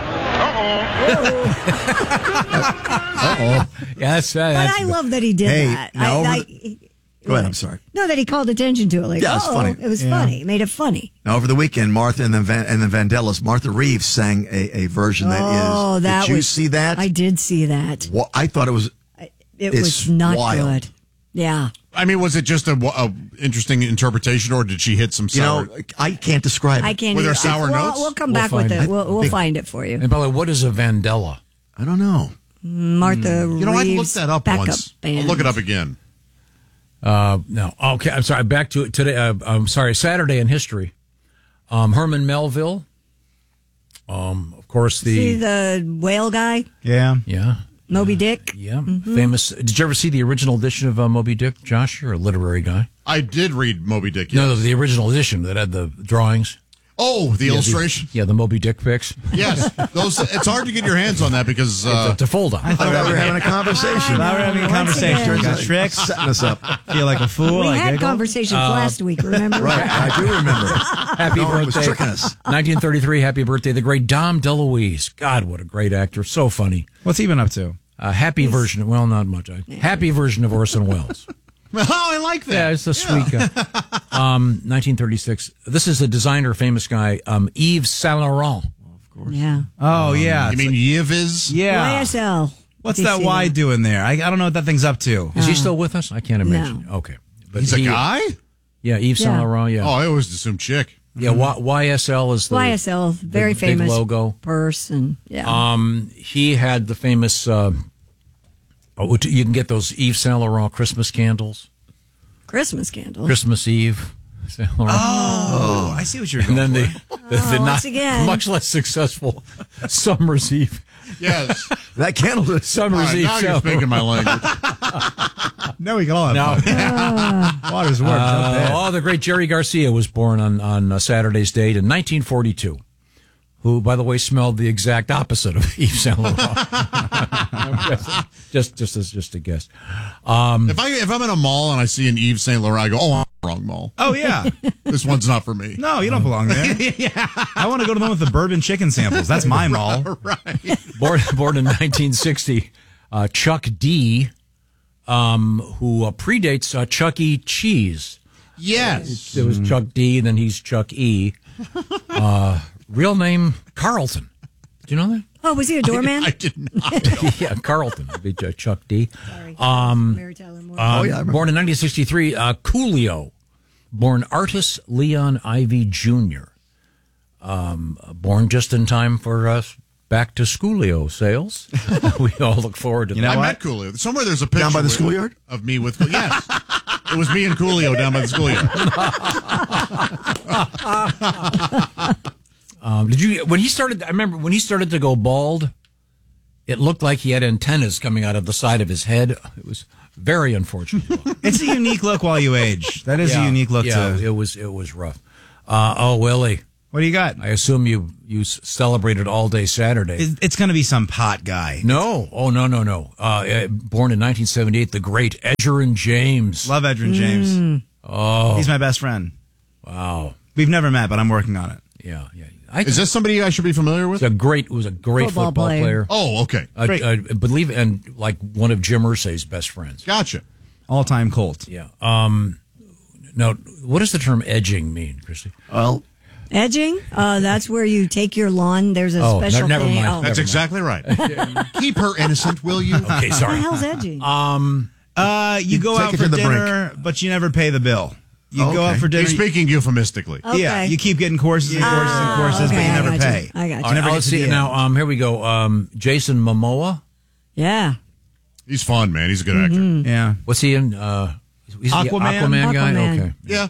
Uh-oh. Yeah, that's, uh, But that's I love that he did Hey, that. now I, over I, the- Go ahead. I'm sorry. no, that he called attention to it. Like, Yeah, it's oh, funny. it was Yeah. funny. It made it funny. Now over the weekend, Martha and the Van, and the Vandellas, Martha Reeves sang a, a version that is. oh, that Did you was. see that? I did see that. Well, I thought it was. It It's was not wild. good. Yeah. I mean, was it just a, a interesting interpretation, or did she hit some You sour? know, I can't describe it. I can't. Were there either. sour we'll, notes? We'll come We'll back with find it. it. We'll, we'll Big- find it for you. And by the way, what is a Vandella? I don't know. Martha you know, I Reeves looked that up backup once. band. I'll look it up again. Uh, no. Okay, I'm sorry. Back to it today. Uh, I'm sorry. Saturday in history. Um, Herman Melville. Um, of course, the See the whale guy, Yeah. yeah, Moby Dick. yeah, famous. Did you ever see the original edition of uh, Moby Dick, Josh? You're a literary guy. I did read Moby Dick. No, Yes. no, the original edition that had the drawings. Oh, the Yeah, illustration. yeah, the Moby Dick pics. Yes, those. It's hard to get your hands on that because uh, to, to fold on. I thought we were having a conversation. Now we're having a Once conversation. again. Got tricks. Setting us up. Feel like a fool. We I had giggle. conversations Uh, last week. Remember? Right, I do remember. Happy No, it was birthday. tricking us. nineteen thirty-three, happy birthday, the great Dom DeLuise. God, what a great actor. So funny. What's he been up to? A happy version, well, not much. A happy version of Orson Welles. oh, I like that. Yeah, it's a sweet guy. Um, nineteen thirty-six. This is a designer, famous guy, um, Yves Saint Laurent. Yeah. Oh, yeah. You mean Yiviz? Yeah. Y S L. What's Did you that see Y doing there? I, I don't know what that thing's up to. Is he still with us? I can't imagine. Okay. But He's a he- guy? Yeah, Yves Saint Yeah. Laurent, yeah. Oh, I always assumed chick. Yeah, y- YSL is the Y S L, very big, big famous logo. person. Yeah. Um, he had the famous. Uh, oh, you can get those Yves Saint Laurent Christmas candles. Christmas candles. Christmas Eve. Saint Laurent. Oh, I see what you're and going then for. the, the, the Oh, not, once again. much less successful Summer's Eve. Yes. That candle is Summer's All right, Eve. now you're show. speaking my language. No, we can all have Now- fun. Water's warm. Uh, Jump in. oh, the great Jerry Garcia was born on on uh, Saturday's date in nineteen forty-two. Who, by the way, smelled the exact opposite of Yves Saint Laurent. just, just as just a guess. Um, if I if I'm in a mall and I see an Yves Saint Laurent, I go, "Oh, I'm in the wrong mall. Oh, yeah. This one's not for me." No, you don't belong there. yeah. I want to go to the one with the bourbon chicken samples. That's my mall. Right. born, born in nineteen sixty, uh, Chuck D, um, who uh, predates uh, Chuck E. Cheese. Yes. It was Chuck D, then he's Chuck E. Uh, real name, Carlton. Did you know that? Oh, was he a doorman? I, I did not. Yeah, Carlton would be Ch- Chuck D. Sorry. Um, Mary Tyler Moore. um, Oh, yeah, I remember. born in nineteen sixty-three, uh, Coolio. born Artis Leon Ivy Junior Um, born just in time for us back to Schoolio sales. We all look forward to You that. know I met Coolio. Somewhere there's a picture Down by the with- schoolyard? of me with yes. It was me and Coolio down by the schoolyard. um, did you when he started? I remember when he started to go bald. It looked like he had antennas coming out of the side of his head. It was very unfortunate. It's a unique look while you age. That is Yeah, a unique look. Yeah, to it was it was rough. Uh, oh, Willie, what do you got? I assume you you s- celebrated all day Saturday. It's, it's going to be some pot guy. No, oh no no no. Uh, uh, born in nineteen seventy-eight, the great Edgerrin James. Love Edgerrin James. Oh, He's my best friend. Wow. We've never met, but I'm working on it. Yeah, yeah. Is this somebody I should be familiar with? It's a great, was a great Football football, player. player. Oh, okay. I, Great. I believe, and like one of Jim Irsay's best friends. Gotcha. All time Colt. Yeah. Um. Now, what does the term edging mean, Christy? Well, Edging? Uh, that's where you take your lawn. There's a Oh, special never thing. mind. Oh. That's exactly right. Keep her innocent, will you? Okay, What sorry. the hell's edging? Um. Uh, you, You go take out it for to the dinner, but you never pay the bill. You go out Okay. for dinner. He's speaking euphemistically. Okay. Yeah, you keep getting courses and courses and Ah, courses, okay, but you I never got you. pay. I got you. All right, never let's get to see the now. end. Um. Here we go. Um. Jason Momoa. Yeah. He's fun, man. He's a good actor. Mm-hmm. Yeah. What's he in? Uh. He's the Aquaman? Aquaman guy. Aquaman. Okay. Yeah.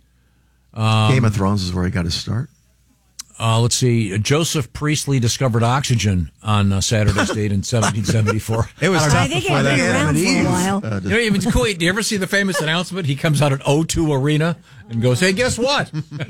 Game of Thrones is where he got his start. Uh, let's see. Joseph Priestley discovered oxygen on uh, Saturday's date in seventeen seventy-four. It was I tough think before I've been that. around for a while. Uh, You know, it was cool. Do you ever see the famous announcement? He comes out at O two Arena and goes, "Hey, guess what?"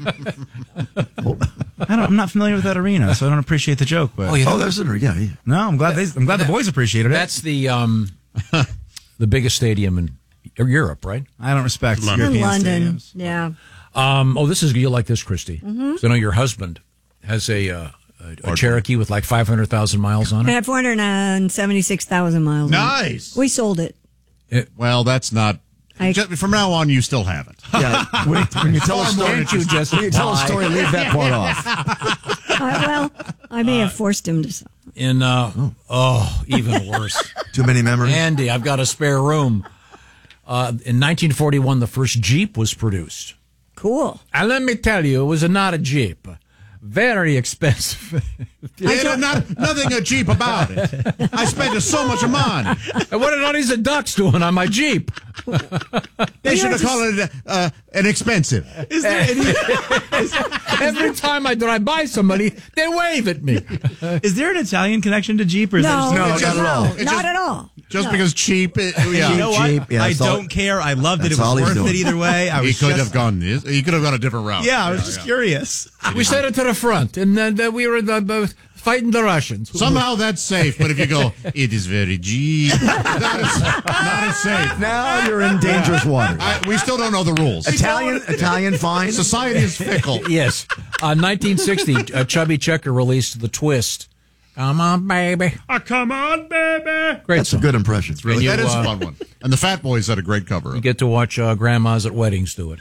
I don't, I'm not familiar with that arena, so I don't appreciate the joke. But Oh, yeah. oh, there's an yeah. yeah. no, I'm glad they, I'm glad the boys appreciated it. That's the um, the biggest stadium in Europe, right? I don't respect In European London. stadiums. Yeah. Um, oh, this is you like this, Christy. Mm-hmm. So I know your husband has a uh, a, a Cherokee with like five hundred thousand miles on I it. had four hundred seventy-six thousand miles. on it. Nice. We sold it. Well, that's not. I- just, from now on, you still have it. Yeah, when, when you tell a story, Can't you just when you tell a lie? story, leave that part off. Uh, well, I may have forced him to sell. In uh, oh, even worse. Too many memories. Andy, I've got a spare room. Uh, in nineteen forty-one, the first Jeep was produced. Cool. And let me tell you, it was not a Jeep. Very expensive. There's not nothing a Jeep about it. I spent so much money. And what are all these ducks doing on my Jeep? They should have called it uh, an expensive. Is there any, Every time I drive by somebody, they wave at me. is there an Italian connection to Jeep? Or is No, that No, just, not at all. no, It's not just- at all. Just No. because cheap. It, yeah. You know what? Jeep, yeah, I that's all- don't care. I loved it. that's It all was he's worth doing. it either way. I He was could just, have gone. He could have gone a different route. Yeah, I was just curious. We set it to the front, and then uh, we were uh, uh, fighting the Russians. Somehow that's safe, but if you go, it is very Jeep. That is not as safe. Now you're in dangerous waters. I, we still don't know the rules. Italian, Italian, fine. Society is fickle. Yes. Uh, nineteen sixty, uh, Chubby Checker released The Twist. Come on, baby. Oh, come on, baby. Great That's song. a good impression. Really, you, that is uh, a fun one. And the Fat Boys had a great cover. You get to watch uh, grandmas at weddings do it.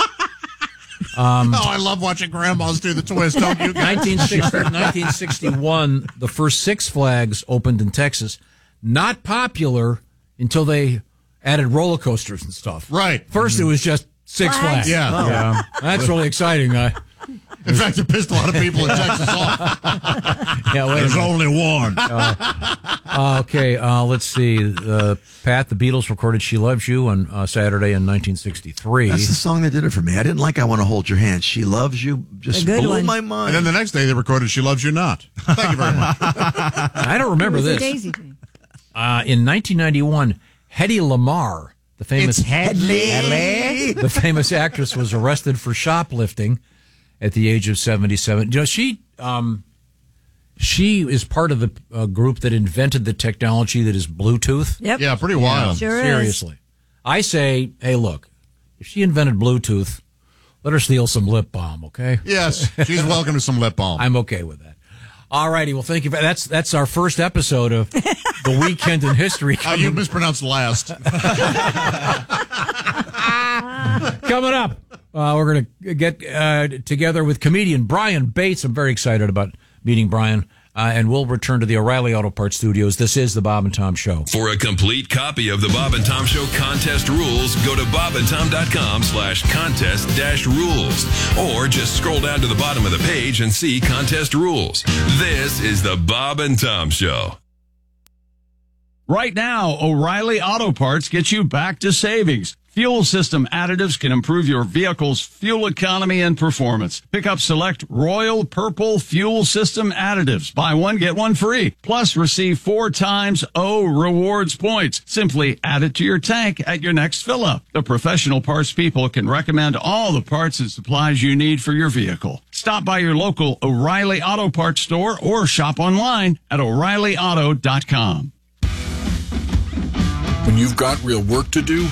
Um, oh, I love watching grandmas do the twist. Don't you? nineteen sixty, nineteen sixty-one, the first Six Flags opened in Texas. Not popular until they added roller coasters and stuff. Right. First, it was just Six Flags? Flags. Yeah. Oh. yeah. That's really exciting. Uh, In fact, it pissed a lot of people in Texas off. yeah, wait a There's minute. only one. Uh, okay, uh, let's see. Uh, Pat, the Beatles recorded "She Loves You" on uh, Saturday in nineteen sixty-three. That's the song that did it for me. I didn't like "I Want to Hold Your Hand." She loves you. Just A good blew one. my And mind. then the next day they recorded "She Loves You Not." Thank you very much. I don't remember It was a this. daisy chain. Uh, in nineteen ninety-one, Hedy Lamarr, the famous It's Hedley. the famous actress, was arrested for shoplifting at the age of seventy-seven. You know, she um, she is part of the uh, group that invented the technology that is Bluetooth. Yep. Yeah, pretty wild. Sure is. Seriously. I say, hey, look, if she invented Bluetooth, let her steal some lip balm, okay? Yes, she's welcome to some lip balm. I'm okay with that. All righty. Well, thank you. That's that's our first episode of The Weekend in History. Oh, you mispronounced last. Coming up, uh, we're going to get uh, together with comedian Brian Bates. I'm very excited about meeting Brian. uh, and we'll return to the O'Reilly Auto Parts studios. This is the Bob and Tom Show. For a complete copy of the Bob and Tom Show contest rules, go to bobandtom.com slash contest dash rules. Or just scroll down to the bottom of the page and see contest rules. This is the Bob and Tom Show. Right now, O'Reilly Auto Parts gets you back to savings. Fuel system additives can improve your vehicle's fuel economy and performance. Pick up select Royal Purple fuel system additives. Buy one, get one free. Plus, receive four times O rewards points. Simply add it to your tank at your next fill-up. The professional parts people can recommend all the parts and supplies you need for your vehicle. Stop by your local O'Reilly Auto Parts store or shop online at O'Reilly Auto dot com. When you've got real work to do,